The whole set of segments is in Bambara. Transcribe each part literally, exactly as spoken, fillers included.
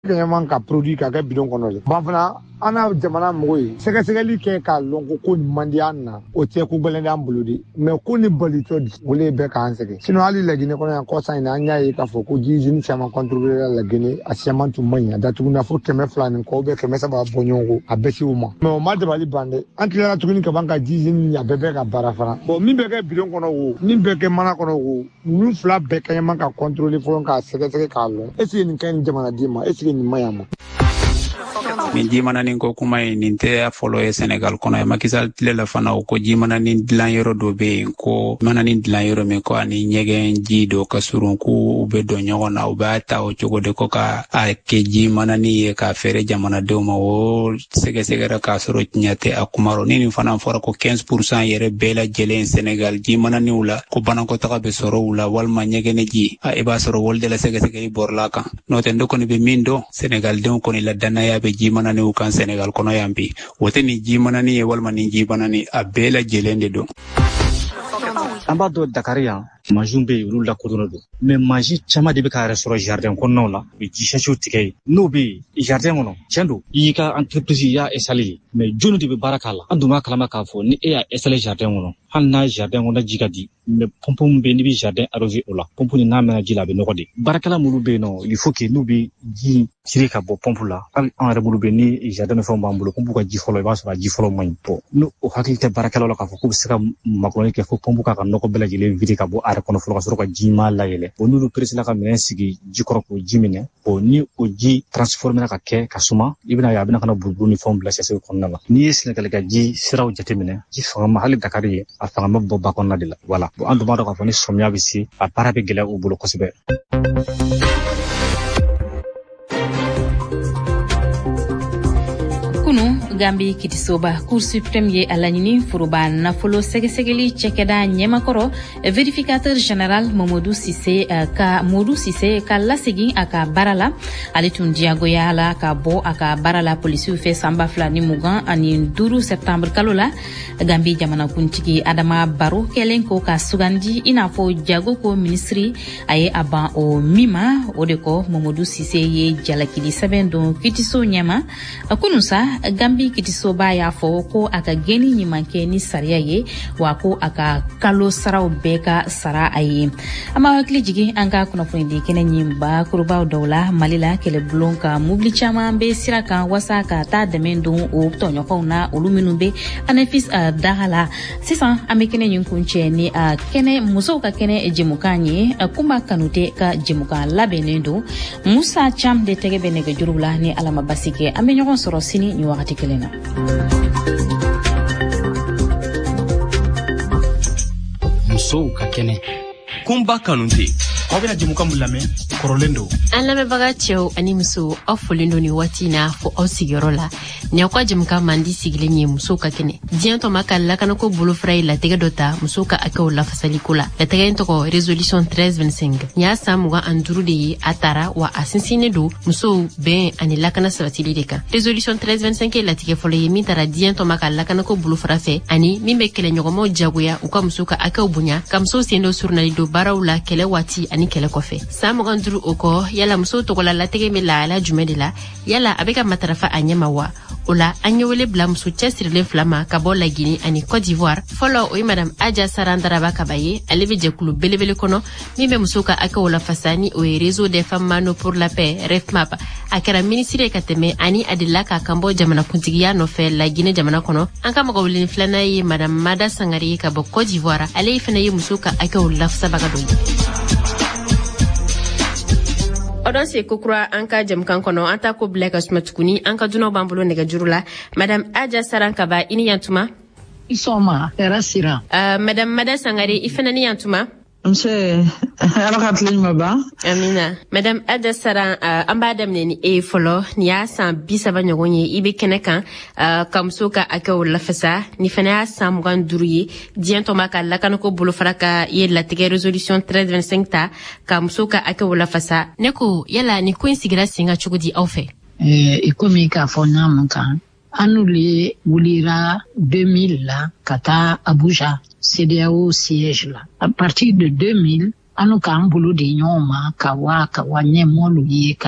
man ka produit ka kɛ bidon kɔnɔ de. Ba fana an na jamana mɔgɔw ye sɛgɛsɛgɛli kɛ k'a lɔn ko ko man di an na o tɛ ko gɛlɛn an bolo de mais ko ni balitɔ o le bɛ k'an sɛgɛn sinon hali Laginɛ kɔnɔ yan kɔsan in na an y'a ye k'a fɔ ko ji usine caman contribué la Laginɛ a caman tun man ɲi a datugunna fo kɛmɛ fila ni kɔ bɛ kɛmɛ saba bɔ ɲɔgɔn ko a bɛɛ se o ma mais o ma dabali ban dɛ an tilara tuguni ka ban ka ji usine a bɛɛ bɛ ka baara fana bon min bɛ kɛ bidon kɔnɔ o min bɛ kɛ mana kɔnɔ o ninnu fila bɛɛ ka ɲi man ka contrôler fɔlɔ k'a sɛgɛsɛgɛ k'a lɔn est ce que nin ka ɲi jamanaden ma est ce que nin man ɲi a ma. Ni jimana ni ko kuma ye nin tɛ fɔlɔ ye Senegal kɔnɔ ye Macky Sall tile la fana o ko jimana ni dilan yɔrɔ dɔ bɛ yen ko mana ni dilan yɔrɔ min ko ani ɲɛgɛn ji dɔ ka surun ko u bɛ don ɲɔgɔn na u b'a ta o cogo de ko ka a kɛ jimana ni ye ka feere jamanadenw ma o sɛgɛsɛgɛra k'a sɔrɔ tiɲɛ tɛ a kuma rɔ ni nin fana fɔra ko quinze pour cent yɛrɛ bɛɛ lajɛlen Senegal jimana niw la ko banakɔtaga bɛ sɔrɔ u la walima ɲɛgɛn ji a i b'a sɔrɔ wali de la sɛgɛsɛgɛli bɔrɔla kan n'o tɛ ne kɔni bɛ min dɔn Senegaldenw kɔni la danaya bɛ jimana ni u kan Senegal kɔnɔ yan bi o tɛ ni ji manani ye walima ni ji banani a bɛɛ lajɛlen de don. An b'a dɔn Dakari yan mansiw bɛ yen olu lakodɔnnen don mais mansi caman de bɛ k'a yɛrɛ sɔrɔ jardin kɔnɔnaw la u bɛ ji sɛsiw tigɛ yen n'o bɛ yen jardin kɔnɔ tiɲɛ don i y'i ka entreprise y'a installé mais jɔnni de bɛ baara k'a la an dun b'a kalama k'a fɔ ni e y'a installé jardin kɔnɔ hali n'a jardin kɔnɔ ji ka di mais pompe min bɛ yen n'i bɛ jardin arrosé o la pompe nin n'a mɛnna ji la a bɛ nɔgɔ de baarakɛla minnu bɛ yen nɔ il faut que n'u bɛ ji siri ka bɔ pompe la hali an yɛrɛ bolo bɛ yen ni jardin ni fɛnw b'an bolo pompe ka ji fɔlɔ i b'a sɔrɔ a ji fɔlɔ man ɲi bon n'o hakili tɛ baarakɛlaw la k'a fɔ k'u bɛ se ka makɔnɔli kɛ fo pompe k'a ka nɔgɔ bɛɛ lajɛlen vide ka bɔ a yɛrɛ kɔnɔ fɔlɔ ka sɔrɔ ka ji ma layɛlɛ o n'olu peresela ka minɛn sigi ji kɔrɔ k'o ji minɛ o ni o ji transformera ka kɛ ka suma i bɛna ye a bɛna ka na buruburu ni fɛnw bila sɛsɛ kɔnɔna la n'i ye Senegal ka ji siraw jateminɛ ji fanga ma hali Dakari ye a fanga bɛ bɔ ba kɔnɔna de la voilà bon an dun b'a dɔn k'a fɔ ni sɔmiya bɛ se a baara bɛ gɛlɛya u bolo kosɛbɛ. Gambi Kitisoba Cour suprême ye alaɲini furuba nafolo sɛgɛsɛgɛli cɛkɛda ɲɛmakɔrɔ vérificateur général Mamadou Sise uh, ka Modou Sise ka lasegin a ka baara la ale tun diyagoya la ka bɔ a ka baara la polisiw fɛ sanba fila ni mugan ani duuru septembre kalo la Gambi jamanakuntigi Adama Barrow kɛlen ko ka sugandi i n'a fɔ jago ko ministri a ye a ban o min ma o de kɔ Mamadou Sise ye jalakili sɛbɛn don Kitiso ɲɛma kunun sa Gambi Kitisoba y'a fɔ ko a ka gɛni ɲuman kɛ ni sariya ye wa ko a ka kalo saraw bɛɛ ka sara a ye an b'a hakili jigin an ka kunnafoni di kɛnɛ ɲinba kurubaw dɔw la Mali la kɛlɛbulon ka mobili caman bɛ sira kan wasa ka taa dɛmɛ don o tɔɲɔgɔnw na olu minnu bɛ anafis daga la sisan an bɛ kɛnɛ ɲin kun cɛ ni a kɛnɛ musow ka kɛnɛ jɛmukan ye kuma kanute ka jɛmukan labɛnnen don Musa Cham de tɛgɛ bɛ nɛgɛjuru la ni Ala ma basi kɛ an bɛ ɲɔgɔn sɔrɔ sini ni wagati kelen na. Musow ka kɛnɛ kunba kanute aw bɛna jɛmukan mun lamɛn kɔrɔlen don an lamɛnbaga cɛw ani musow aw folen don ni waati na fo aw sigiyɔrɔ la ni aw ka jɛmukan mandi sigilen ye musow ka kɛnɛ diɲɛ tɔma ka lakanako bolofara ye latigɛ dɔ ta musow ka akɛw lafasaliko la latigɛ in tɔgɔ résolution treize vingt-cinq ni y'a san mugan ani duuru de ye a tara wa a sinsinnen don musow bɛn ani lakana sabatili de kan résolution treize vingt-cinq ye latigɛ fɔlɔ ye min tara diɲɛ tɔma ka lakanako bolofara fɛ ani min bɛ kɛlɛɲɔgɔnmaw jagoya u ka musow ka akɛw bonya ka musow sen dɔ surunali don baaraw la kɛlɛ waati ani kɛlɛ kɔfɛ san mugan duuru o kɔ yala musow tɔgɔla latigɛ bɛ lahala jumɛn de la yala a bɛ ka matarafa a ɲɛma wa o la an ye wele bila muso cɛsirilen fila ma ka bɔ Laginɛ ani Côte d'Ivoire fɔlɔ o ye madame Adja Saran Daraba Kaba ye ale bɛ jɛkulu belebele kɔnɔ min bɛ musow ka akɛw lafasa ni o ye réseau des femmes mano pour la paix R E F M A P a kɛra ministre ye ka tɛmɛ ani a delila k'a kan bɔ jamanakuntigiya nɔfɛ Laginɛ jamana kɔnɔ an ka mɔgɔ weleni filanan ye madame Mada Sangare ye ka bɔ Côte d'Ivoire ale fana ye musow ka akɛw lafasabaga dɔ ye. Odon se kokura an ka jɛmukan kɔnɔ an ta ko bila ka suma tuguni an ka dunaw b'an bolo nɛgɛjuru la madame Adja Saran Kaba i ni yantuma isoma hɛrɛ sira uh, madame Mada Sangare i fana ni yantuma Mse ala ka tile ɲuman ban amina madame Adja Saran uh, an b'a daminɛ ni e fɔlɔ ni y'a san bi saba ɲɔgɔn ye i bɛ kɛnɛ kan uh, ka muso ka akɛw lafasa ni fana y'a san mugan duuru ye diɲɛ tɔma ka lakanako bolofara ka ye latigɛ résolution treize vingt-cinq ta ka muso ka akɛw lafasa ne ko yala ni ko in sigira sen ka cogo di aw fɛ eh, i komi k'a fɔ n'a mun kan an n'olu wulira deux mille la ka taa Abuja C D A O siège la à partir de deux mille an n'u k'an bolo di ɲɔgɔn ma ka wa ka wa ɲɛmɔgɔlu ye ka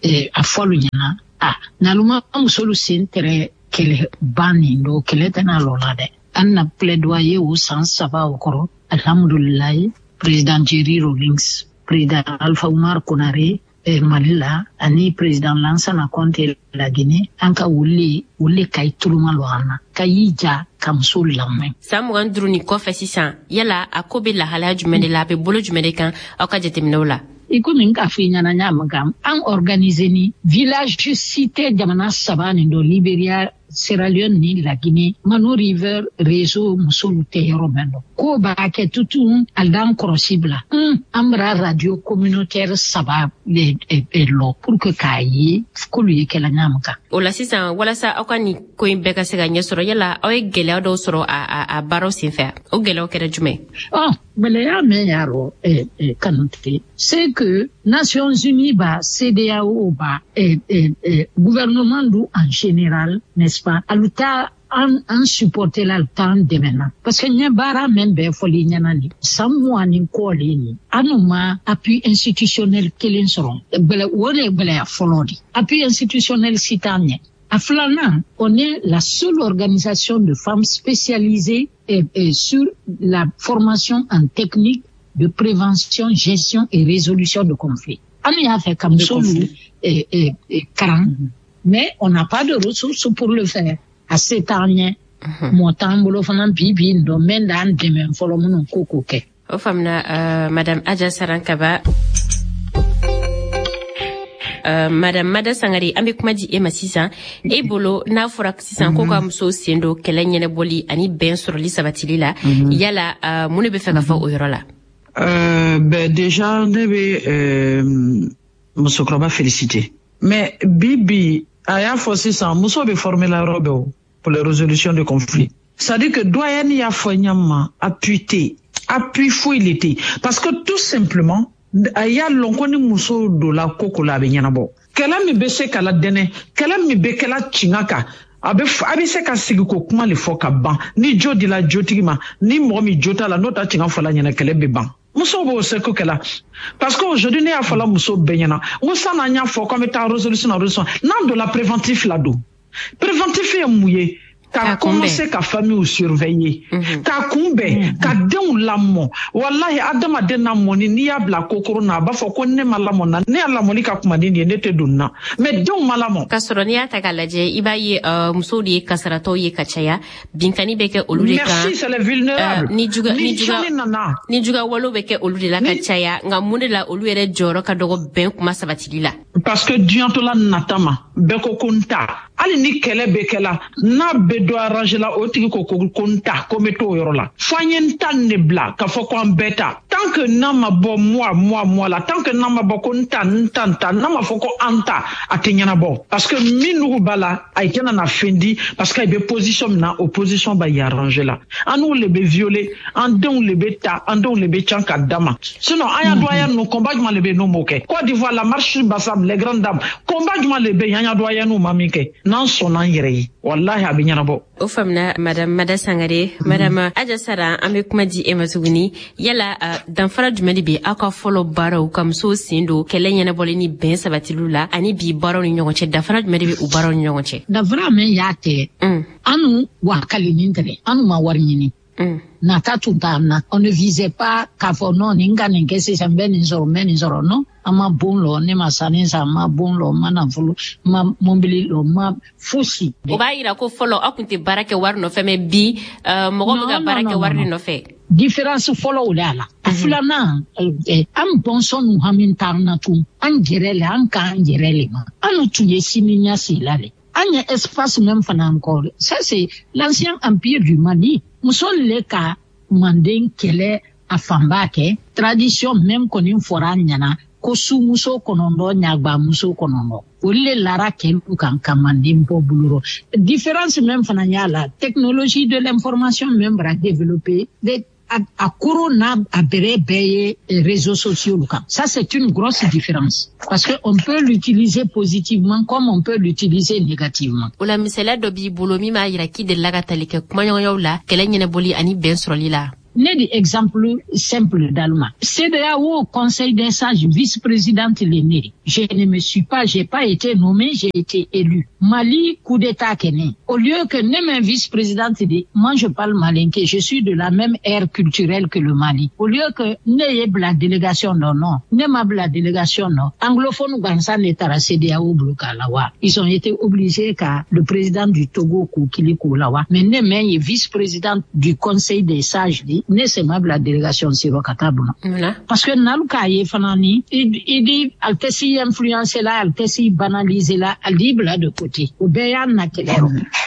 eh, a fɔlu ɲɛna ah naluma musolu sen tɛrɛ kɛlɛ ban nin do kɛlɛ tɛna lɔ la dɛ an na plaidoyer o san saba o kɔrɔ alhamdulilayi président Jerry Rawlings président Alpha Umar Konare eh, Mali la ani président Lansana Conté la Guinée an ka wuli wuli ka i tuluma lɔ an na ka y'i ja ka muso lamɛn. San mugan duuru ni kɔfɛ sisan yala a ko bɛ lahalaya jumɛn de la a bɛ bolo jumɛn de kan aw ka jateminɛw la. I komi n k'a fɔ i ɲɛna n y'a mɛn kan an organiser ni village cité jamana saba nin dɔ Libéria Sierra Leone ni La Guinée Mano River réseau musolu tɛ yɔrɔ bɛɛ dɔn ko b'a kɛ tutu aldan kɔrɔsi bila un an bara radio communautaire saba le lɔ pour que k'a ye k'olu ye kɛla ɲaamu kan. O la sisan walasa aw ka nin ko in bɛɛ ka se ka ɲɛ sɔrɔ yala aw ye gɛlɛya dɔw sɔrɔ a a a baaraw senfɛ o gɛlɛyaw kɛra jumɛn. ɔ gɛlɛya min y'a rɔ eh, eh, kanute c'est que Nations Unies ba C D A O ba eh, eh, eh, gouvernement du en général n'est-ce pas aluta an an supporter la temps de maintenant parce que nya bara men be foli nyana ni samwa ni ko le ni anuma appui institutionnel kelen soron bele wole bele ya folodi appui institutionnel sitanye aflana on est la seule organisation de femmes spécialisée et, et sur la formation en technique de prévention, gestion et résolution de conflits. On y a fait comme ça, et, et, et quarante, mais on n'a pas de ressources pour le faire. À cet année, mon temps, bolo fana bibi ndo menda andeme folo mono koko ke. O famna Madame Adja Sarankaba. Uh, Madame Mada Sangare ambe kuma di ema sisan e bolo n'a fɔra sisan ko ka muso sendo kɛlɛ ɲɛnɛbɔli ani bɛn sɔrɔli sabatili la yala uh, mun de bɛ fɛ ka fɔ o yɔrɔ la. Euh, ben déjà ne bɛ euh, musokɔrɔba féliciter mais bibi a y'a fɔ sisan muso bɛ former la yɔrɔ bɛɛ pour les résolutions de conflits c'est à dire que doyen y'a fɔ ɲama appui te appui foyi le te parce que tout simplement a y'a lɔn ko ni muso do la koko la a bɛ ɲɛnabɔ kɛlɛ min bɛ se ka la dɛnɛ kɛlɛ min bɛ kɛla tiɲɛ kan a bɛ a bɛ se ka sigi ko kuma le fɔ ka ban ni jo dila jotigi ma ni mɔgɔ min jo t'a la n'o ta tiɲɛ fɔ la ɲɛna kɛlɛ bɛ ban muso b'o se ko kɛla parce que aujourd'hui ne y'a fɔ la muso bɛɛ ɲɛna n ko san'an y'a fɔ k'an bɛ taa résolution na résolution n'an donna préventif la don préventif ye mun ye ka commencer ka famille surveiller ka kunbɛn ka denw lamɔ wallahi adamaden na mɔni n'i y'a bila kokoro na a b'a fɔ ko ne ma lamɔ na ne y'a lamɔli ka kuma ni nin ye ne tɛ don na mais denw ma lamɔ. Ka sɔrɔ n'i y'a ta k'a lajɛ i b'a ye uh, musow de ye kasaratɔw ye ka caya binkani bɛ kɛ olu de kan. Merci c'est les vulnérables. Uh, ni juga ni juga ni juga walo bɛ kɛ olu de la ka caya nka mun de la olu yɛrɛ jɔyɔrɔ ka dɔgɔ bɛn kuma sabatili la. Parce que diɲɛtɔla nata ma bɛɛ ko ko n ta hali ni kɛlɛ bɛ kɛla n'a bɛ dɔ arranger la o tigi ko ko n ta ko n bɛ t'o yɔrɔ la fo an ye n ta ne bila k'a fɔ ko an bɛɛ ta tant que n'a ma bɔ moi moi moi la tant que n'a ma bɔ ko n ta n ta n ta n'a ma fɔ ko an ta a tɛ ɲɛnabɔ parce que min nugu b'a la a ye tɛna na fɛn di parce que a bɛ position min na opposition b'a y arranger la an n'u le bɛ violer an denw le bɛ ta an denw le bɛ can ka d'a ma sinon an y'a dɔn an y'a nu combat jumɛn le bɛ yen n'o m'o kɛ Côte d'Ivoire la marche Bassam les grandes dames combat jumɛn le bɛ yen an y'a dɔn an y'a n'u ma min kɛ n'an sɔnna an yɛrɛ ye wallahi a bɛ ɲɛnabɔ. O famna Madame Mada Sangare Madame Adja Sara an bɛ kuma di e ma tuguni yala uh, danfara jumɛn de bɛ aw ka fɔlɔ baaraw ka musow sen don kɛlɛ ɲɛnabɔli ni bɛn sabatiliw la ani bi baaraw ni ɲɔgɔn cɛ danfara jumɛn de bɛ u baaraw ni ɲɔgɔn cɛ. danfara min y'a kɛ anu wakali nin tɛ anu ma wari ɲini nata tun t'an na on ne visait pas k'a fɔ non nin ka nin kɛ sisan n bɛ nin sɔrɔ n bɛ nin sɔrɔ non an ma bon lɔ ne ma sani san n ma bon lɔ n ma nafolo n ma mobili lɔ n ma fosi. o b'a yira ko fɔlɔ aw tun tɛ baara kɛ wari nɔfɛ mɛ bi uh, mɔgɔ bɛ ka baara kɛ wari de nɔfɛ. différence fɔlɔ o de y'a la. a filanan an bɔnsɔn nu hami t'an na tun an yɛrɛ le an k'an yɛrɛ le ma an tun ye siniɲɛsigi la de an ye espace même fana encore ça c'est l'ancien empire du Mali muso le ka manden kɛlɛ a fanba kɛ tradition même kɔni fɔra an ɲɛna ko sumuso kɔnɔntɔn ɲagbamuso kɔnɔntɔn olu le lara kɛlu kan ka manden bɔ bolorɔ différence même fana y'a la technologie de l'information même bara développer de a koro n'a a bɛrɛ bɛɛ ye réseaux sociaux kan ça c'est une grosse différence parce que on peut l'utiliser positivement comme on peut l'utiliser négativement. o la misaliya dɔ b'i bolo min b'a yira k'i delila ka tali kɛ kumaɲɔgɔnyaw la kɛlɛ ɲɛnɛbɔli ani bɛn sɔrɔli la. ne di exemple simple d'Allemagne. C D A O, Conseil des sages, vice-présidente l'aînée. Je ne me suis pas, j'ai pas été nommé, j'ai été élu. Mali, coup d'état Kenya. Au lieu que ne me vice-présidente dit, moi je parle malinké, je suis de la même ère culturelle que le Mali. Au lieu que ne y ait la délégation non, non, ne m'a la délégation non. Anglophone ou Gansan n'est à la C D A O Blokalawa. Ils ont été obligés car le président du Togo Koukili Koulawa, mais ne me vice-président du Conseil des sages dit, ne c'est ma la délégation Sirokatabuna. Voilà. Parce que Naluka ye fanani, il dit, altesi influencer là, altesi banaliser là, al libre là de côté. Ou bien na kelero.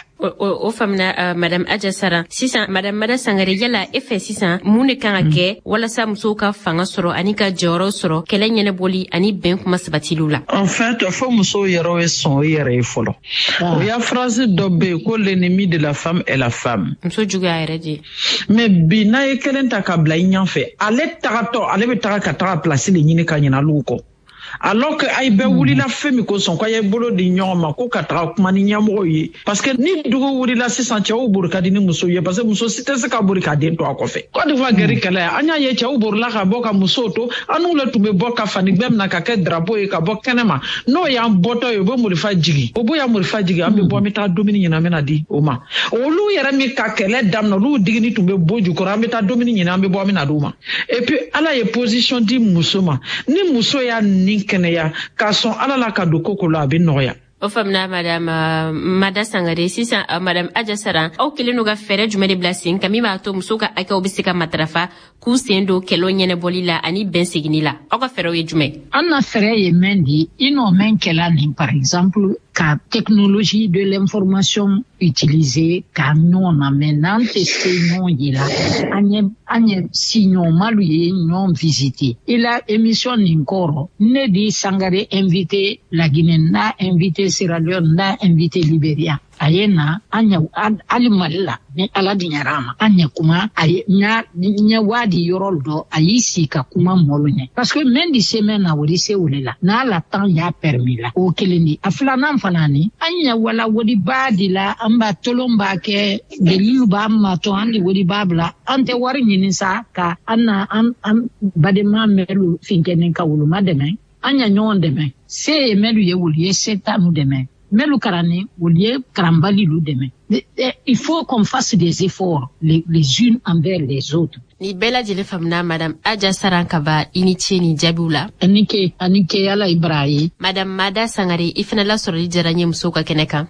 O famna uh, madame Adja Sara sisan madame Mada Sangare yala efe sisan mun de kan kɛ walasa muso ka fanga sɔrɔ ani ka jɔyɔrɔ sɔrɔ kɛlɛ ɲɛnɛbɔli ani bɛn kuma sabatilu la. En fait, fo muso yɛrɛ ye sɔn yɛrɛ ye fɔlɔ. O ya phrase dɔ bɛ yen ko l'ennemi de la femme est la femme. Muso juguya yɛrɛ de. Mais bi n'a ye kelen ta ka bila i ɲɛfɛ ale tagatɔ ale bɛ taga ka taga place de ɲini ka ɲina olu kɔ. Alors que ay be wulila femi ko son ko ye bolo di ñoma ko ka taga kuma ni ñamo yi parce que ni dugo wulila sisan cɛw buru ka di ni muso ye parce que muso site se ka buru ka den to akɔfɛ ko de fa gari kala anya ye cɛw buru la ka bɔ ka muso to anu le tube bɔ ka fani gbem na ka kɛ drapeau ye ka bɔ kɛnɛma no ya bɔtɔ ye bo murifa jigi o bo ya murifa jigi an be bɔ mi ta domini ɲina mena di o ma olu yɛrɛ mi ka kɛlɛ damna olu digini tun be bo jukɔrɔ an be ta domini ɲina an be bɔ mina di o ma et puis ala ye position di muso ma ni muso ya ni kɛnɛya ka sɔn ala la ka don koko la a bɛ nɔgɔya. O famna madame uh, Mada Sangare sisan uh, madame Adja Sara aw kelen no ka fɛrɛ jumɛn de bila sen ka min b'a to muso ka hakɛw bɛ se ka matarafa k'u sen don kɛlɛ ɲɛnɛbɔli la ani bɛn seginni la aw ka fɛrɛw ye jumɛn. An na fɛrɛ ye mɛn di i n'o mɛn kɛla nin par exemple ka technologie de l'information utilisée ka ɲɔgɔn na mɛ n'an tɛ se ɲɔgɔn ye la an ye an ye si ɲɔgɔn malu ye ɲɔgɔn visiter i la émission nin kɔrɔ ne di Sangare invité la Guinée n'a invité Sierra Leone n'a invité Libéria a ye na an ɲɛ hali Mali la ni ala diɲɛra a ma an ɲɛ kuma a ye ɲɛ waadi yɔrɔ dɔ a y'i sigi ka kuma mɔlu ɲɛ parce que même di semaine na wodi se wole la n'a la temps y'a permis la o kelen di a filanan fana ni an ɲɛ wala wodi baa di la an b'a tolon b'a kɛ delilu b'a matɔ an di wodi b'a bila an tɛ wari ɲini sa ka an na an an badema mɛlu finkɛnin ka woloma dɛmɛ an ɲɛ ɲɔgɔn dɛmɛ se ye mɛlu ye wolu ye se t'anu dɛmɛ mɛlu karani wolu ye karambali lu dɛmɛ. Il faut qu'on fasse des efforts les, les unes envers les autres. Ni bɛɛ lajɛlen famuna madame Adja Sara ka ba i ni ce ni jaabiw la. Ani ke ani ke ala Ibrahim. Madame Mada Sangare i fana la sɔrɔli diyara n ye musow ka kɛnɛ kan.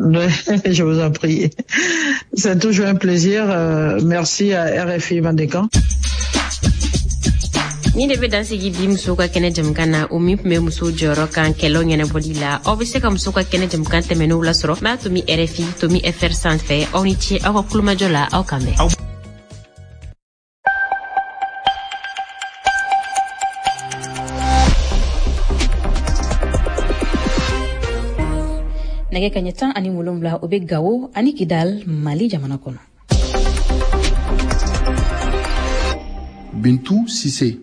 Je vous en prie. C'est toujours un plaisir. Euh, merci à R F I Mandekan. Ni de bɛ dansigi bi musow ka kɛnɛ jamukan na o min tun bɛ musow jɔyɔrɔ kan kɛlɛw ɲɛnabɔli la aw bɛ se ka musow ka kɛnɛ jamukan tɛmɛnenw lasɔrɔ m'a to mi R F I to mi F R sanfɛ aw ni ce aw ka kulomajɔ la aw kan bɛn. Nɛgɛ kaɲɛ tan ani wolonwula o bɛ Gawo ani Kidal Mali jamana kɔnɔ. Bintou Sise.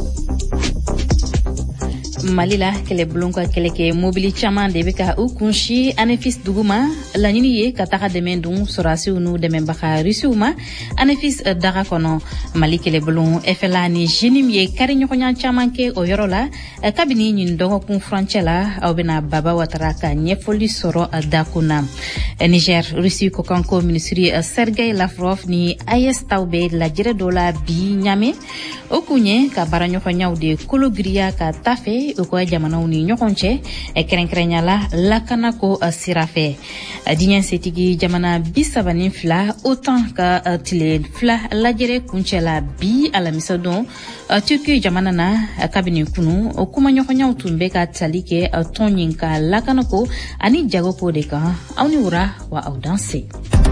Mali la kɛlɛbulon ka kɛlɛkɛ mobili caman de bɛ ka u kunsi Anefis dugu ma laɲini ye ka taga dɛmɛ dun sɔrɔdasiw n'u dɛmɛbaga Rusiw ma Anefis daga kɔnɔ Mali kɛlɛbulon F L A ni Jenim ye kariɲɔgɔnya caman kɛ o yɔrɔ la kabini ɲin dɔgɔkun furancɛ la aw bɛna Baba Watara ka ɲɛfɔli sɔrɔ dakun na. Niger Rusi kɔkanko ministri Sergei Lavrov ni A E S taw bɛ lajɛrɛ dɔ la bi Ɲame o kun ye ka baaraɲɔgɔnyaw de kologiriya ka taa fɛ u ka jamanaw ni ɲɔgɔn cɛ kɛrɛnkɛrɛnya la lakanako sira fɛ diɲɛ setigi jamana bi saba ni fila OTAN ka tile fila lajɛrɛ kuncɛ la bi alamisa don Turki jamana na kabini kunu kuma ɲɔgɔnyaw tun bɛ ka tali kɛ tɔn ɲin ka lakanako ani jagoko de kan aw ni wura wa aw danse.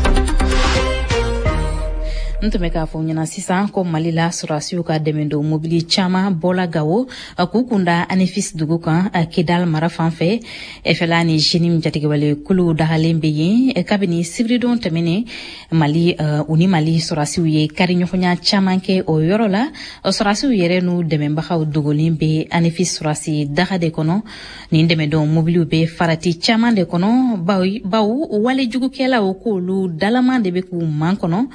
Ntume ka fɔ ɲɛna sisan ko Mali la sɔrɔdasiw ka dɛmɛ don mobili caman bɔla Gawo k'u kunda Anefis dugu kan Kidal mara fan fɛ F L A ni Jenim jatigɛwale kulu dagalen bɛ yen kabini sibiridon tɛmɛnen Mali u ni Mali sɔrɔdasiw ye kariɲɔgɔnya caman kɛ o yɔrɔ la sɔrɔdasiw yɛrɛ n'u dɛmɛbagaw dogolen bɛ Anefis sɔrɔdasi daga de kɔnɔ nin dɛmɛdon mobiliw bɛ farati caman de kɔnɔ baw wale jugukɛlaw k'olu dalaman de bɛ k'u man kɔnɔ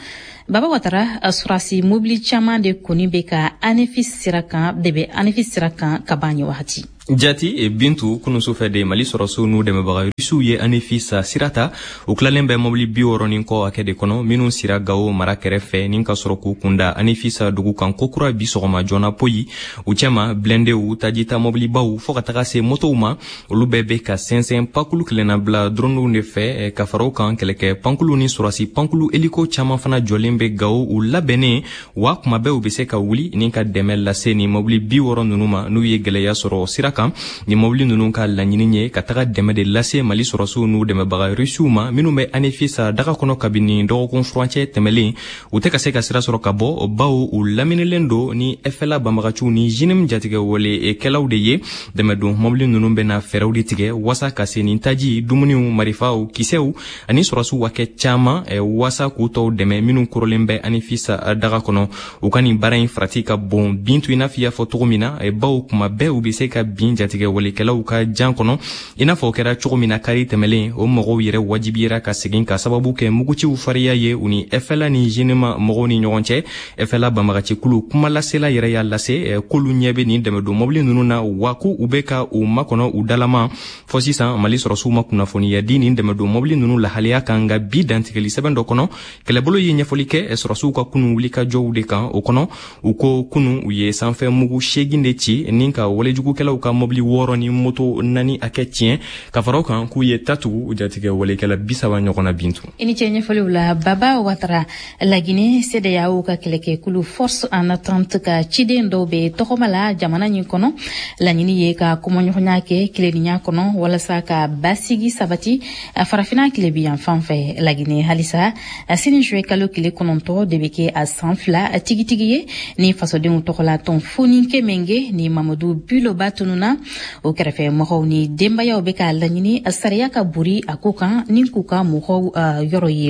Baba Watara surasi mobili caman de koni bɛ ka anefis sira kan de bɛ anefis sira kan ka ban ye wagati. Jati e Bintu kunusu fɛ de Mali sɔrɔso n'u dɛmɛbaga Rusiw ye anefisa sirata u tilalen bɛ mobili bi wɔɔrɔ ni kɔ hakɛ de kɔnɔ minnu sira Gao mara kɛrɛfɛ ni ka sɔrɔ k'u kunda anefisa dugu kan kokura bi sɔgɔma joona poyi u cɛma blendew tajita mobilibaw fɔ ka taga se motow ma olu bɛɛ bɛ ka sɛnsɛn pankulu kelenna bila dronew de fɛ ka faraw kan kɛlɛkɛ pankulu ni sɔrɔsi pankulu heliko caman fana jɔlen bɛ Gao u labɛnnen wa kuma bɛɛ u bɛ se ka wuli ni ka dɛmɛ lase ni mobili bi wɔɔrɔ ninnu ma n'u ye gɛlɛya sɔrɔ sira kan ni mobili ninnu ka laɲini ye ka taga dɛmɛ de lase Mali sɔrɔso n'u dɛmɛbaga Rusiw ma minnu bɛ anefisa daga kɔnɔ kabini dɔgɔkun furancɛ tɛmɛlen u tɛ ka se ka sira sɔrɔ ka bɔ bawo u laminilen don ni F L A banbagaciw ni jinim jatigɛ wale kɛlaw de ye dɛmɛdon mobili ninnu bɛna fɛɛrɛw de tigɛ wasa ka se ni taji dumuniw marifaw kisɛw ani sɔrɔsiw wakɛ caman wasa k'u tɔw dɛmɛ minnu korolen bɛ anefisa daga kɔnɔ u ka nin baara in farati ka bon Bintu i n'a fɔ i y'a fɔ cogo min na bawo kuma bɛɛ u bɛ se ka bin jatigɛ walekɛlaw ka jan kɔnɔ i n'a fɔ kɛra cogo min na kari tɛmɛlen o mɔgɔw yɛrɛ wajibiyera ka segin ka sababu kɛ muguciw fariya ye u ni F L A ni jenema mɔgɔw ni ɲɔgɔn cɛ F L A banbagacikulu kuma lasela yɛrɛ y'a lase k'olu ɲɛ bɛ nin dɛmɛdon mobili ninnu na wa ko u bɛ ka u makɔnɔ u dalama fɔ sisan Mali sɔrɔsiw ma kunnafoniya di nin dɛmɛdon mobili ninnu lahaliya kan nka bi dantigɛli sɛbɛn dɔ kɔnɔ kɛlɛbolo ye ɲɛfɔli kɛ sɔrɔsiw ka kunu wulikajɔw de kan o kɔnɔ u ko kunu u ye sanfɛ mugu segin de ci ni ka walejugukɛlaw ka mobili wɔɔrɔ ni moto nani a kɛ tiɲɛ ka faraw kan k'u ye tatugu jatigɛ walekɛla bisaba ɲɔgɔnna Bintu. I ni cɛ ɲɛfɔliw la Baba Watara Laginɛ C D A O ka kɛlɛkɛkulu force en attente ka ciden dɔw bɛ tɔgɔma la jamana nin kɔnɔ laɲini ye ka kɔmɔɲɔgɔnya kɛ tilennenya kɔnɔ walasa ka basigi sabati farafina tilebiyan fan fɛ Laginɛ halisa sini juillet kalo tile kɔnɔntɔn de bɛ kɛ a san fila tigitigi ye ni fasodenw tɔgɔla tɔn foni kemenge ni Mamadu Biloba tununa o kɛrɛfɛ mɔgɔw ni denbayaw bɛ ka laɲini sariya ka buri a ko kan ni k'u ka mɔgɔw yɔrɔ ye.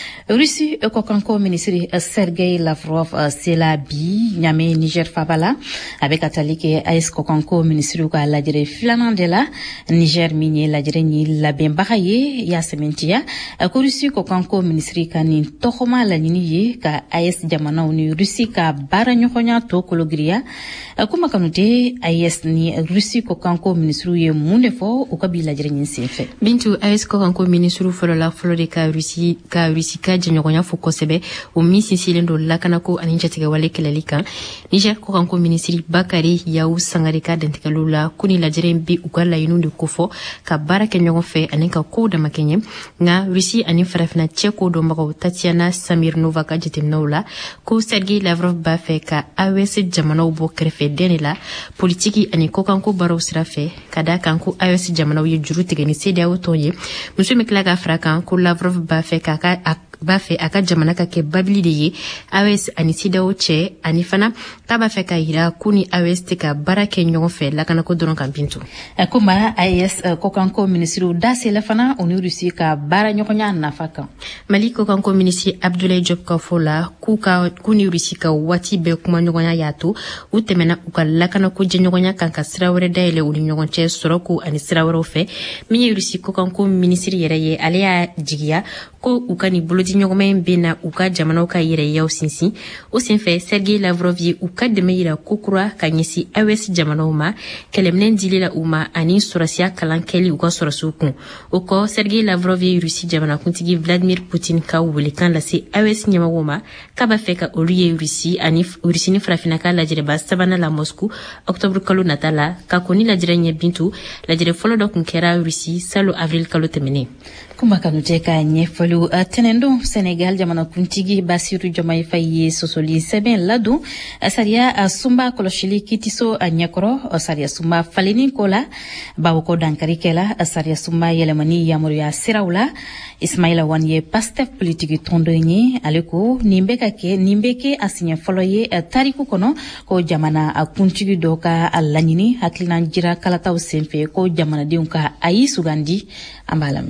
Rusi kɔkanko minisiri Sergei Lavrov sela bi ɲame Niger faba la a bɛ ka tali kɛ A E S kɔkanko minisiriw ka lajɛrɛ filanan de la Niger min ye lajɛrɛ ni labɛnbaga ye y'a sɛmɛntiya ko Rusi kɔkanko minisiri ka nin tɔgɔma laɲini ye ka A E S jamanaw ni Rusi ka baara ɲɔgɔnya tɔ kologiriya kuma kanu tɛ A E S ni Rusi kɔkanko minisiriw ye mun de fɔ u ka bi lajɛrɛ ɲin senfɛ. Bintu A E S kɔkanko minisiriw fɔlɔ la fɔlɔ de ka Rusi ka Rusi ka jɛɲɔgɔnya fo kosɛbɛ o min sinsilen don lakanako ani jatigɛwale kɛlɛli kan Niger kɔkanko minisiri Bakari Yawu Sangare ka dantigɛliw la ko ni lajɛrɛ in bi u ka laɲiniw de kofɔ ka baara kɛ ɲɔgɔn fɛ ani ka kow damakɛɲɛ nka Rusi ani farafina cɛ ko dɔnbagaw Tatiana Samirnova ka jateminɛw la ko Sergei Lavrov b'a fɛ ka A E S jamanaw bɔ kɛrɛfɛ den de la politiki ani kɔkanko baaraw sira fɛ ka da kan ko A E S jamanaw ye juru tigɛ ni C D A O tɔn ye muso min tila ka fara kan ko Lavrov b'a fɛ k'a ka b'a fɛ a ka jamana ka kɛ babili de ye A E S ani C D A O cɛ ani fana k'a b'a fɛ ka yira ko ni A E S tɛ ka baara kɛ ɲɔgɔn fɛ lakanako dɔrɔn kan Bintu. Kuma A E S kɔkanko minisiriw da sela fana o ni Rusi ka baara ɲɔgɔnya nafa kan. Mali kɔkanko minisiri Abdoulaye Diop ka fɔ la k'u ka k'u ni Rusi ka waati bɛɛ kuma ɲɔgɔnya y'a to u tɛmɛna u ka lakanako jɛɲɔgɔnya kan ka sira wɛrɛ dayɛlɛ u ni ɲɔgɔn cɛ sɔrɔko ani sira wɛrɛw fɛ min ye Rusi kɔkanko minisiri yɛrɛ ye ale y'a jigiya ko u ka ni bolodi ɲɔgɔnma in bɛ na u ka jamanaw ka yɛrɛyaw sinsin o senfɛ Sergei Lavrov ye u ka dɛmɛ yira kokura ka ɲɛsin A E S jamanaw ma kɛlɛminɛn dili la u ma ani sɔrɔsiya kalan kɛli u ka sɔrɔsiw kun o kɔ Sergei Lavrov ye Rusi jamanakuntigi Vladimir Putin ka welekan lase A E S ɲɛmɔgɔw ma k'a b'a fɛ ka olu ye Rusi ani Rusi ni farafina ka lajɛrɛba sabanan la Moscou octobre kalo nata la ka ko ni lajɛrɛ ɲɛ Bintu lajɛrɛ fɔlɔ dɔ kun kɛra Rusi salo avril kalo tɛmɛnen. Kuma kanu tɛ ka ɲɛfɔliw tɛnɛndon Senegal jamanakuntigi Basiru Diomaye Faye ye sɔsɔli sɛbɛn ladon sariya sunba kɔlɔsili kitiso a ɲɛkɔrɔ sariya sunba falenni ko la bawo ko dankari kɛla sariya sunba yɛlɛmani yamaruya siraw la Ismaila Wane ye Pastef politiki tɔndon ye ale ko nin bɛ ka kɛ nin bɛ kɛ a siɲɛ fɔlɔ ye tariku kɔnɔ ko jamana a kuntigi dɔ ka a laɲini hakilina jira kalataw senfɛ ko jamanadenw ka a yi sugandi an b'a lamɛn.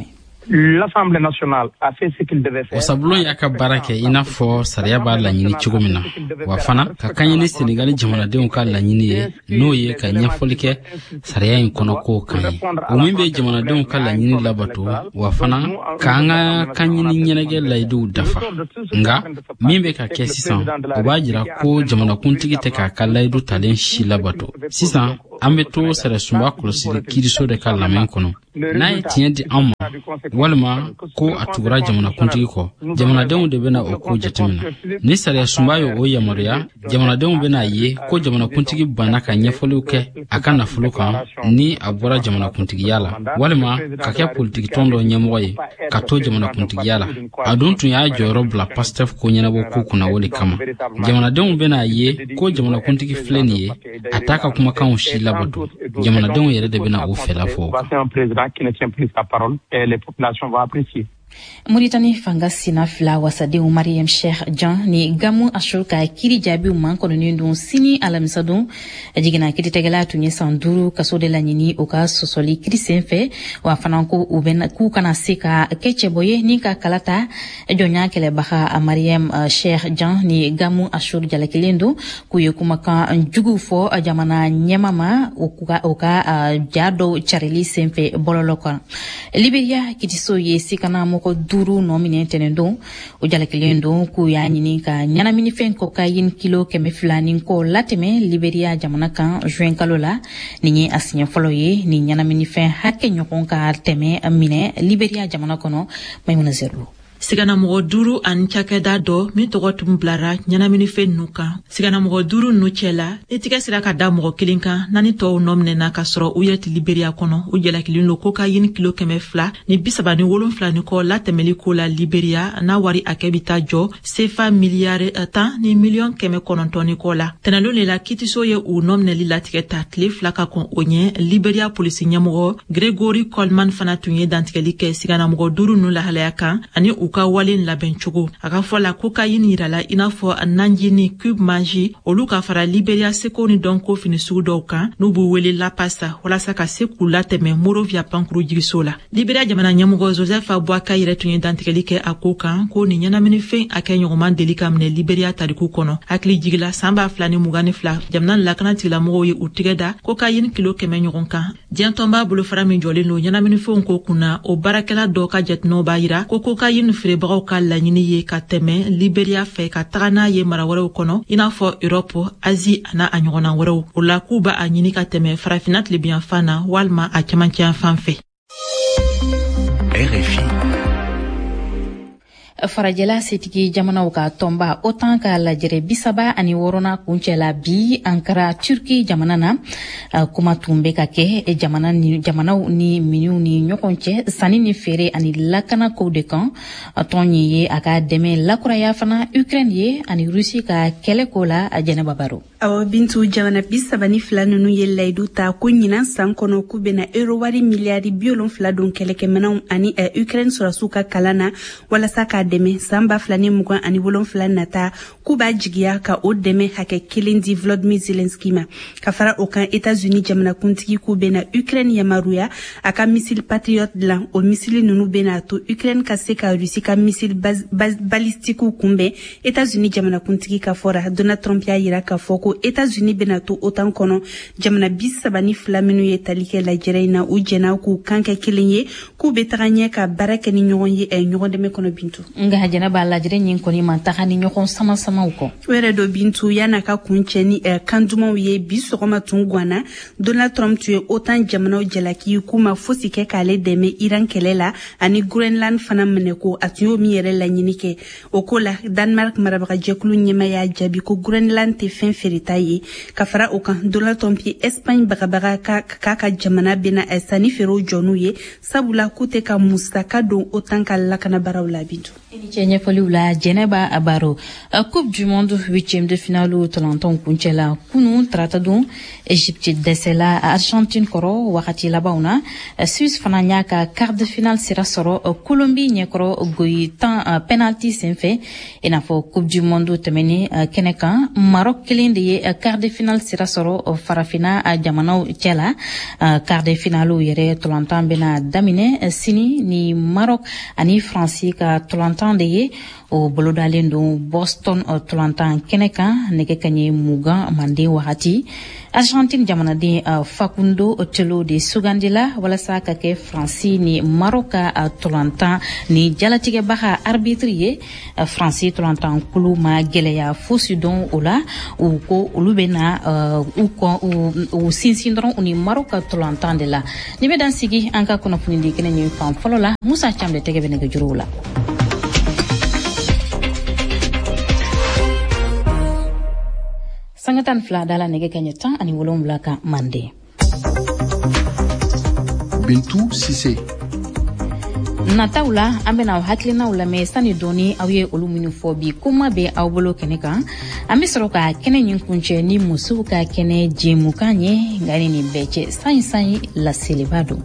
l'Assemblée nationale a fait ce qu'il devait faire. Osabulon yaka barake ina fo sariya ba la nyini chugumina wa fana ka kanyini Senegal jamana de ka la nyini no ye ka nyafolike sariya in kono ko kan o mimbe jamana de ka la nyini labato wa fana ka nga kanyini nyenege laidu dafa nga mimbe ka ke sisan o ba jira ko jamana kuntigi te ka ka laidu talen shi labato sisan ambeto sere sumba klosi kiriso de ka lamen kono na ye tiɲɛ di an ma walima ko a tugura jamana kuntigi kɔ jamanadenw de bena o ko jatemina ni sariya sunba ye o yamaruya jamanadenw bena ye ko jamana kuntigi banna ka ɲɛfɔliw kɛ a ka nafolo kan ni a bɔra jamana kuntigiya la walima ka kɛ politiki tɔn dɔ ɲɛmɔgɔ ye ka to jamana kuntigiya la a dun tun y'a jɔyɔrɔ bila pastef ko ɲɛnabɔ ko kunna o le kama jamanadenw bena ye ko jamana kuntigi filɛ nin ye a t'a ka kumakanw si labato jamanadenw yɛrɛ de bena o fɛla fɔ qui ne tient plus sa parole et les populations vont apprécier. Mauritanie fanga sina fila wasadenw Mariam Cheikh Jean ni gamu ashurka kiri jabi man kononi don sini alamisadon jigina kiti tegala tunye sanduru kaso de la nyini oka sosoli kiri senfe wa fananko uben ku kana seka keche boye ni ka kalata jonya kele baha Mariam Cheikh Jean ni gamu ashur jalakilendo ku yekuma kan jugu fo jamana nyamama okuka oka jado chareli senfe bololoko Liberia kiti soye sikana moko duru nomine tenendo o jalakilendo ku ya nyini ka nyana mini fen cocaine kilo keme flani ko lateme Liberia jamana kan juin kalola ni asinya foloye ni nyana mini fen hakke nyokon ka teme mine Liberia jamana kono maymuna zero sigana mogo duru an cakɛda dɔ min tɔgɔ tun bilara ɲɛnaminifɛn nu kan sigana mogo duru nu cɛla ni tigɛ sira ka da mɔgɔ kelen kan naani tɔw nɔminɛna ka sɔrɔ u yɛrɛ ti Liberia kɔnɔ u jalakilin lo cocaine kilo kɛmɛ fila ni bisaba ni wolonfila ni kɔ latɛmɛli ko la Liberia n'a wari hakɛ bi taa jɔ sefa miliyari tan ni miliyɔn kɛmɛ kɔnɔntɔn ni kɔ la tɛnɛlon de la kitiso ye u nɔminɛli latigɛ ta tile fila ka kɔn o ɲɛ Liberia polisi ɲɛmɔgɔ Gregory Coleman fana tun ye dantigɛli kɛ sigana mogo duru nu lahalaya kan ani u ka walen labɛn cogo a ka fɔ la cocaine yirala i n'a fɔ nanji ni cube manji olu ka fara Liberia seko ni dɔnko fini sugu dɔw kan n'u b'u wele lapasa walasa ka se k'u latɛmɛ Monrovia pankuru jiriso la Liberia jamana ɲɛmɔgɔ Joseph Abuaka yɛrɛ tun ye dantigɛli kɛ a ko kan ko ni ɲɛnaminifɛn a kɛ ɲɔgɔnman deli ka minɛ Liberia tariku kɔnɔ hakili jigila san ba fila ni mugan ni fila jamana lakana tigilamɔgɔw ye u tigɛ da cocaine kilo kɛmɛ ɲɔgɔn kan diɲɛtɔn b'a bolofara min jɔlen don ɲɛnaminifɛnw ko kunna o baarakɛla dɔ ka jateminɛw b'a yira ko cocaine feerebagaw ka laɲini ye ka tɛmɛ Liberia fɛ ka taga n'a ye mara wɛrɛw kɔnɔ i n'a fɔ Europe, Asie ana a ɲɔgɔnna wɛrɛw o la k'u b'a a ɲini ka tɛmɛ farafina tilebiyanfan na walima a cɛmancɛ yan fɛ. R F I farajɛla setigi jamanaw ka tɔnba OTAN ka lajɛrɛ bisaba ani wɔɔrɔnan kuncɛla bi Ankara Turki jamana na kuma tun bɛ ka kɛ jamana ni jamanaw ni miniw ni ɲɔgɔn cɛ sanni ni feere ani lakana kow de kan tɔn ye a ka dɛmɛ lakuraya fana Ukraine ye ani Rusi ka kɛlɛ ko la Jɛnɛba Baro. Awɔ Bintu jamana bisaba ni fila ninnu ye layidu ta ko ɲinan san kɔnɔ k'u bɛna euro wari miliyari bi wolonfila don kɛlɛkɛminɛnw ani Ukraine sɔrɔsiw ka kalan na walasa ka dɛmɛ san ba fila ni mugan ani wolonfila nata k'u b'a jigiya ka o dɛmɛ hakɛ kelen di Volodymyr Zelensky ma ka fara o kan États-Unis jamanakuntigi k'u bɛna Ukraine yamaruya a ka missile Patriot dilan o missile ninnu bɛna to Ukraine ka se ka Russie ka missile balistiques kunbɛn États-Unis jamanakuntigi ka fɔra Donald Trump y'a yira k'a fɔ ko États-Unis bɛna to OTAN kɔnɔ jamana bisaba ni fila minnu ye tali kɛ lajɛrɛ in na u jɛna k'u kan kɛ kelen ye k'u bɛ taga ɲɛ ka baara kɛ ni ɲɔgɔn ye ɲɔgɔn dɛmɛ kɔnɔ Bintu. Nga Jɛnɛba lajɛrɛ ɲin kɔni man taga ni ɲɔgɔn sama-samaw kɔ. O yɛrɛ dɔ Bintu yan'a ka kun cɛ ni kan dumanw ye bi sɔgɔma tun guanna Donald Trump tun ye OTAN jamanaw jalaki k'u ma fosi kɛ k'ale dɛmɛ Iran kɛlɛ la ani Groenland fana minɛ ko a tun y'o min yɛrɛ laɲini kɛ o ko la Denmark marabagajɛkulu ɲɛma y'a jaabi ko Groenland tɛ fɛn feereta ye ka fara o kan Donald Trump ye Espagne bagabaga k'a ka jamana bɛna sanni feerew jɔ n'u ye sabula k'u tɛ ka musaka don OTAN ka lakanabaraw la Bintu. ɲɛfɔliw la Jɛnɛba Abaro. Coupe du monde huitième de finale tolanton kuncɛla kunu tarata don Egypte dɛsɛla Argentine kɔrɔ wagati labanw na. Suisse fana y'a ka quart de finale sira sɔrɔ Colombie ɲɛkɔrɔ goyi tan penalty senfɛ i n'a fɔ Coupe du monde tɛmɛni kɛnɛ kan Maroc kelen de ye quart de finale sira sɔrɔ farafina jamanaw cɛla. Quart de finale yɛrɛ tolantan bɛna daminɛ sini ni Maroc ani France ka tolantan de ye o bolodalen don Boston tolantan kɛnɛ kan nɛgɛ kaɲɛ mugan manden wagati. Argentine jamanaden Facundo Telo de sugandila walasa ka kɛ France ni Maroc ka tolantan ni jalatigɛbaga arbitre ye. France tolantan kulu ma gɛlɛya fosi dɔn o la u ko olu bɛna u kɔ u sinsin dɔrɔn u ni Maroc ka tolantan de la. Ni bɛ dan sigi an ka kunnafonidi kɛnɛ ɲɛ fan fɔlɔ la Musa Cam de tɛgɛ bɛ nɛgɛjuruw la. Sangatan fila dala nege kanya tan ani wolonwula ka mande. Bintou Sise. Nataw la an bɛna hakilinaw lamɛn sani dɔɔni aw ye olu minnu fɔ bi kuma bɛ aw bolo kɛnɛ kan an bɛ sɔrɔ ka kɛnɛ ɲin kuncɛ ni musow ka kɛnɛ jɛmukan ye nka ni nin bɛɛ cɛ san san laseliba don.